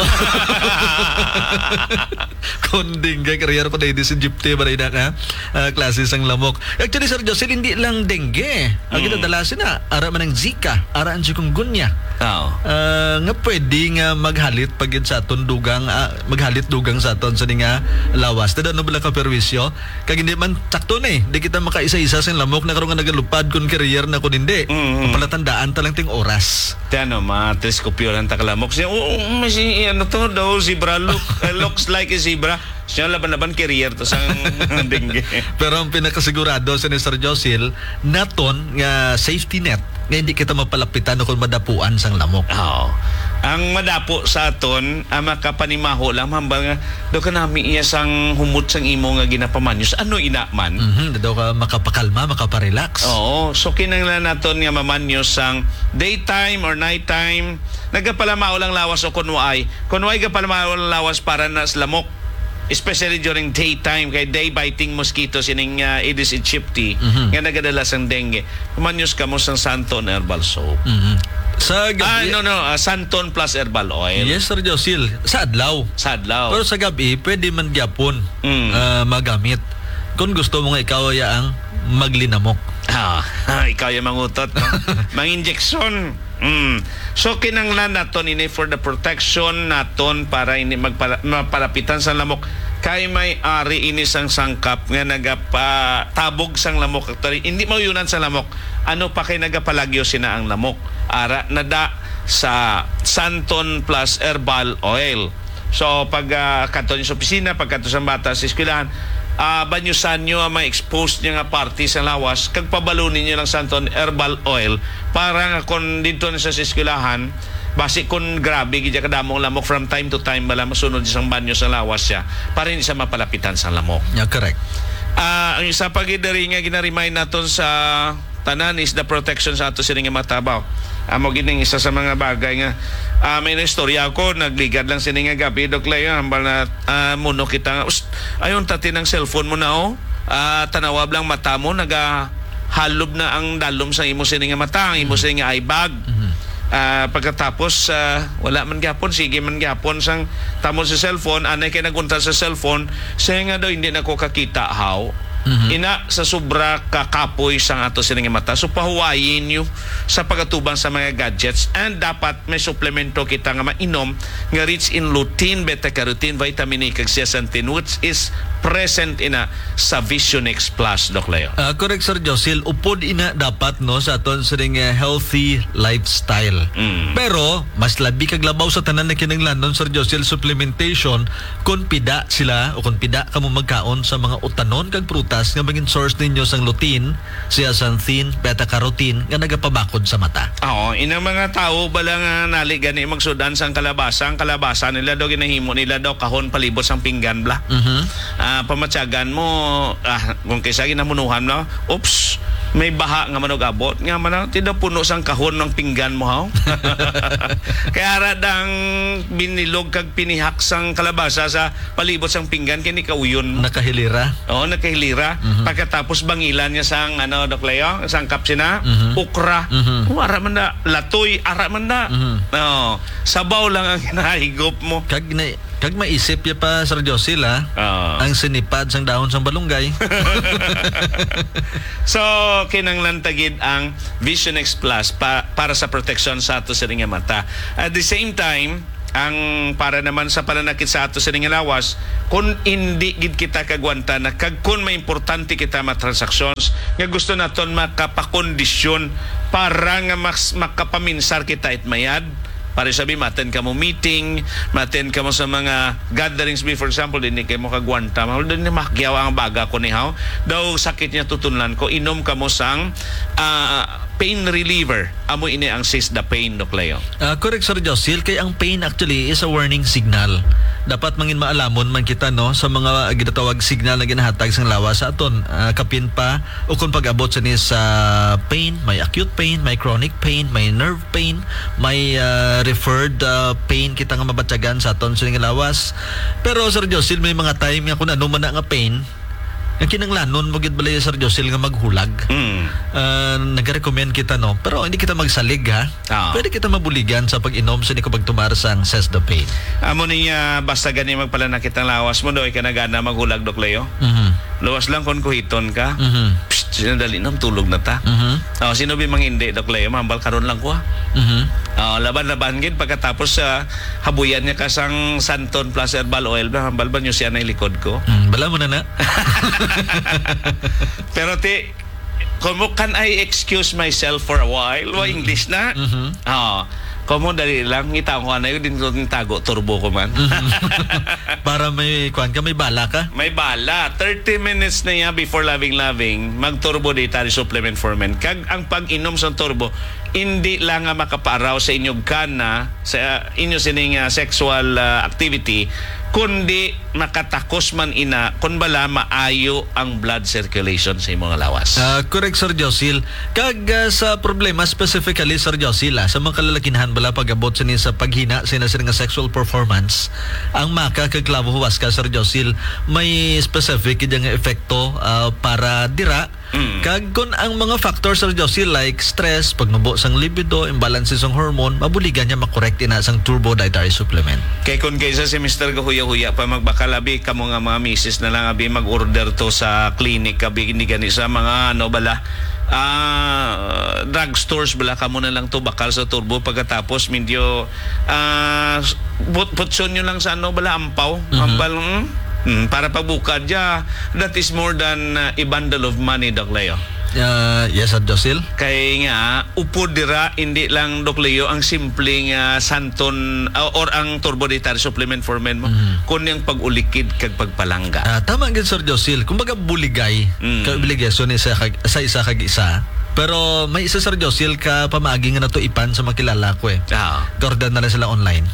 Kunding kay career pa dahil si Gypti ba na ka uh, klase sang lamok. Actually, Sir Josil, hindi lang dengue. Ang Mm. ginadalasin na ara man ang Zika, ara ang chikungunya. Oo. Uh, nga pwede nga maghalit pagid sa aton dugang uh, maghalit dugang sa aton sa nga lawas. Tada no bala ka perwisyo kag hindi man sakto na eh. Di kita makaisa-isa sa lamok na karon nga nagalupad kun career na kun hindi. Mm-hmm. Palatandaan ta lang ting oras. Ano, ma-teleskopyo lang takalamok siya. Oo, oh, si, ano to daw, zebra look, uh, looks like a zebra. Siya laban-laban career to sa dengue. Pero ang pinakasigurado sa ni Sir Josil, naton nga safety net nga hindi kita mapalapitan o kung madapuan sang lamok. Oo. Ang madapo sa aton, ang makapanimaho lang, hambal nga, do ka nami iya sang humot sang imo nga ginapamanyos. Ano ina man? Mhm, daw ka makapakalma, makaparelax. Oo. So, kinanglan naton nga mamanyos sang daytime or nighttime. Nagkapalamao lang lawas o kunwaay. Kunwaay kapalamao lang lawas para na sa lamok. Especially during daytime, kay day-biting mosquitoes ining uh, Aedes aegypti, Mhm. nga nagadala sang dengue. Mamanyos ka mo sang Santon herbal soap. Mhm. Sa gabi, Ah, no, no. uh, Santon plus herbal oil. yes, Sir Josil, sa adlaw. Sa adlaw. Pero sa gabi, pwede man gyapon Mm. ah, magamit. Kung gusto mo nga ikaw ay ang maglinamok. Ah, ikaw yung mangutot, no? Mang-injection. Mm. So, kinanglan naton ini for the protection naton para ini magpala, mapalapitan sa lamok. Kay may ari ini sang sangkap nga nagapatabog sang lamok. Actually, hindi mo yunan sa lamok. Ano pa kay nagapalagyo sina ang lamok? Ara, nada sa Santon plus herbal oil. So, pag uh, kanto niyo sa opisina, pag kanto sa bata sa eskwelahan, uh, banyusan nyo ang ma-expose niya nga party sa lawas, kag pabalunin nyo lang Santon herbal oil para nga kung dito na sa eskwelahan, basi kung grabe gidya kadamong lamok from time to time bala masunod isang banyo sa lawas siya para hindi siya mapalapitan sa lamok. Yeah, correct. Ah, ang isa pa gid diri nga gina-remind naton sa tanan is the protection sa ato sini nga matabaw. Amo gining isa sa mga bagay nga uh, may na istorya ako, nagligad lang sini nga gabi Doc Leo, hambal na uh, muno kita nga, ayon tati ng cellphone mo na oh. ah, tanawab lang mata mo, naga halob na ang dalom sa imo sini nga mata, ang imo sini nga eye bag. Ah, pagkatapos ah, wala man gyapon, sige man gyapon sang tamo sa cellphone, anay kay nagunta sa cellphone, say nga daw hindi na ko kakita how. Ina sa sobra kakapoy sang ato sining mata, so pahuwayin nyo sa pagatubang sa mga gadgets, and dapat may suplemento kita nga mainom nga rich in lutein, beta-carotene, vitamin A kag zeaxanthin, which is present ina sa Vision X Plus, Doc Leo. Ah, correct Sir Josil, upod ina dapat no sa aton sining uh, healthy lifestyle. Mm. Pero mas labi kag labaw sa tanan na kinahanglanon Sir Josil, supplementation kun pida sila o kun pida kamo magkaon sa mga utanon kag prutas nga maging source ninyo sang lutein, zeaxanthin, beta-carotene nga nagapabakod sa mata. Oo, inang mga tao bala nga nali gani magsudan sang kalabasa, ang kalabasa nila daw ginahimo nila daw kahon palibot sang pinggan bla. Mhm. Ah, pamatyagan mo, ah, kung kaysa ginamunuhan mo, oops, may baha nga manog abot nga man tidak puno sang kahon ng pinggan mo haw. Kaya radang binilog kag pinihak sang kalabasa sa palibot sang pinggan kini kauyon mo. Nakahilira. Oo, nakahilira. Mhm. Pagkatapos bangilan niya sang ano, Doc Leo, sang kapsina, Mhm. ukra. Mhm. Oh, ara man na, latoy, ara man na. Mhm. Oo, sabaw lang ang hinahigop mo. Kag na kag maisip ya pa Sir Josil ha. Oo. Ang sinipad sang dahon sang balunggay. So, kinanglan tagid ang Vision X Plus pa, para sa protection sa ato sa nga mata. At the same time, ang para naman sa pananakit sa ato sa nga lawas, kung hindi gid kita kagwanta na kag kun may importante kita ma transactions nga gusto naton makapakondisyon para nga mas makapaminsar kita it mayad. Para sabi, maten ka mo meeting, maten ka mo sa mga gatherings, be for example, hindi kayo mo kagwanta, mahal din ni makyaw ang baga ko ni Haw. Daw sakit niya tutunlan ko, inom ka mo sang uh, pain reliever. Amo ini ang sis the pain, Doc Leo. Uh, correct Sir Josil, kay ang pain actually is a warning signal. Dapat mangin maalamon man kita no sa mga ginatawag signal na ginahatag sang lawas sa aton. Uh, kapin pa o kung pag-abot sa ni sa pain, may acute pain, may chronic pain, may nerve pain, may uh, referred uh, pain kita nga mabatyagan sa aton sa lawas. Pero Sir Josil, may mga time nga kung ano man na nga pain, ang kinanglanon mo gid balay Sir Josil nga maghulag. Mm. Uh, nag-recommend kita no, pero hindi kita magsalig ha. Ah. Pwede kita mabuligan sa pag-inom sa ni ko pagtumar sang Sesdopain. Amo niya basta gani magpalanakit ang lawas mo do ikanagana maghulag, Doc Leo. Mhm. Lawas lang kon kuhiton ka. Mhm. Psst, sinadali nam tulog na ta. Mhm. Oh, sino bi mang hindi, Doc Leo, mambal karon lang ko. Mhm. Oh, laban-laban gid pagkatapos sa habuyan niya kasang Santon plus herbal oil, hambal ba niyo siya na likod ko. Mm, bala mo na na. Pero ti, kumo can I excuse myself for a while? Wa English na. Mhm. Oh, kumo dali lang ngita ko na yun din ko tago turbo ko man. Para may kuan ka, may bala ka. May bala. thirty minutes na niya before loving-loving, mag-turbo dietary supplement for men. Kag ang pag-inom sa turbo, hindi lang nga makaparaw sa inyong kana, sa inyo sining uh, sexual uh, activity, kundi makatakos man ina kung bala maayo ang blood circulation sa imong lawas. Uh, correct Sir Josil. Kag uh, sa problema specifically Sir Josil, ah, sa mga kalalakinhan bala pag-abot sa ni sa paghina sa sila nga sexual performance, ang maka kag klavo huwas ka Sir Josil, may specific nga epekto uh, para dira. Mm. Kag kun ang mga factors Sir Josil like stress, pagnubo sang libido, imbalance sang hormone, mabuligan niya makorek ina sang turbo dietary supplement. Kay kung kaysa si Mister Gahuya-huya pa magbakal, abi kamo nga mga misis na lang abi mag-order to sa clinic, abi hindi gani sa mga ano bala ah drug stores bala kamo na lang to bakal sa turbo pagkatapos medyo ah put putson nyo lang sa ano bala ampaw, Mhm. ampal mm, mm, para pagbukad ya, that is more than uh, a bundle of money, Doc Leo. Uh, yes Sir Josil. Kay nga upod dira hindi lang, Doc Leo, ang simpleng uh, santon uh, or ang turbo dietary supplement for men mo, Mhm. kundi ang pag-ulikid kag pagpalangga. Ah, tama gid Sir Josil. Kumbaga buligay, Mm. kag obligasyon ni sa kag, sa isa kag isa Pero may isa Sir Josil ka pamaagi nga na to ipan sa makilala ko eh. Ah. Order na lang sila online.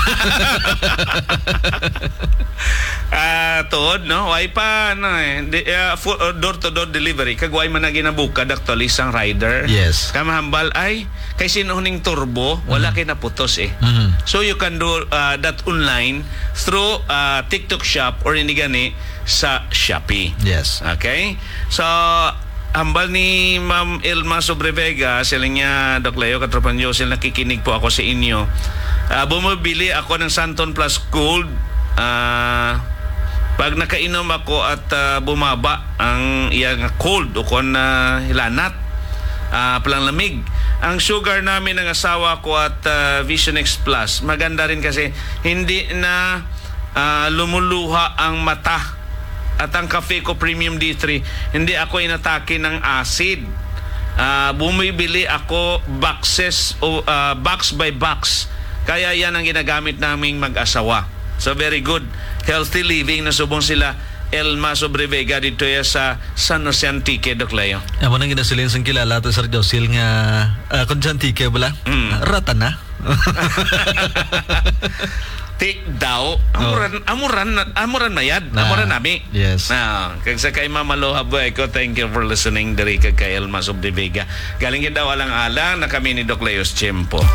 Ah, tuod no, way pa no eh. Di, uh, full, uh, door-to-door delivery kag way man na ginabukad actually isang rider. Yes. Kamahambal ay kay sinuhuning turbo, wala kay naputos eh. Mhm. So you can do uh, that online through uh, TikTok Shop or hindi gani sa Shopee. Yes. Okay? So, hambal ni Ma'am Ilma Sobrevega, sila niya, Doc Leo, Katropan Josil, nakikinig po ako sa inyo. Uh, bumibili ako ng Santon Plus Gold. Uh, pag nakainom ako at uh, bumaba ang iyang cold o kon na uh, hilanat, uh, palang lamig. Ang sugar namin ng asawa ko at uh, Vision X Plus, maganda rin kasi hindi na uh, lumuluha ang mata. At ang Cafe ko Premium D three, hindi ako inatake ng acid. Uh, bumibili ako boxes o uh, box by box. Kaya yan ang ginagamit naming mag-asawa. So very good. Healthy living na subong sila Elma Sobrevega dito ya sa San Jose Antique, Doc Leo. Amo nang ginasilin sang kilala to Sir Josil nga uh, kung dyan tike bala. Mm. Rata na. Tik daw amuran oh. amuran amuran mayad na, amuran nami. Yes. Na kag sa kay Mama Loha boy ko, thank you for listening diri kay kay Elma Sobrevega. Galing gid daw alang-alang na kami ni Doc Leo's Tiempo.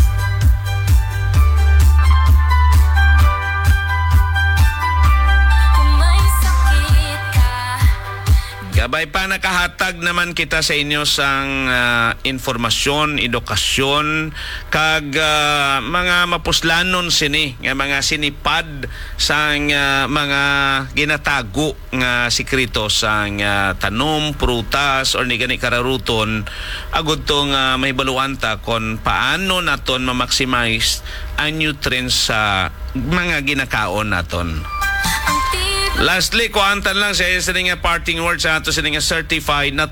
Gabay pa nakahatag naman kita sa inyo sang uh, informasyon, edukasyon kag uh, mga mapuslanon sini nga mga sinipad sang uh, mga ginatago nga sikreto sang uh, tanom, prutas or ni gani kararuton agud tong uh, mahibaluanta kon paano naton ma-maximize ang nutrients sa mga ginakaon naton. Lastly, kuantan lang sa isa nga parting words sa ato sa nga certified na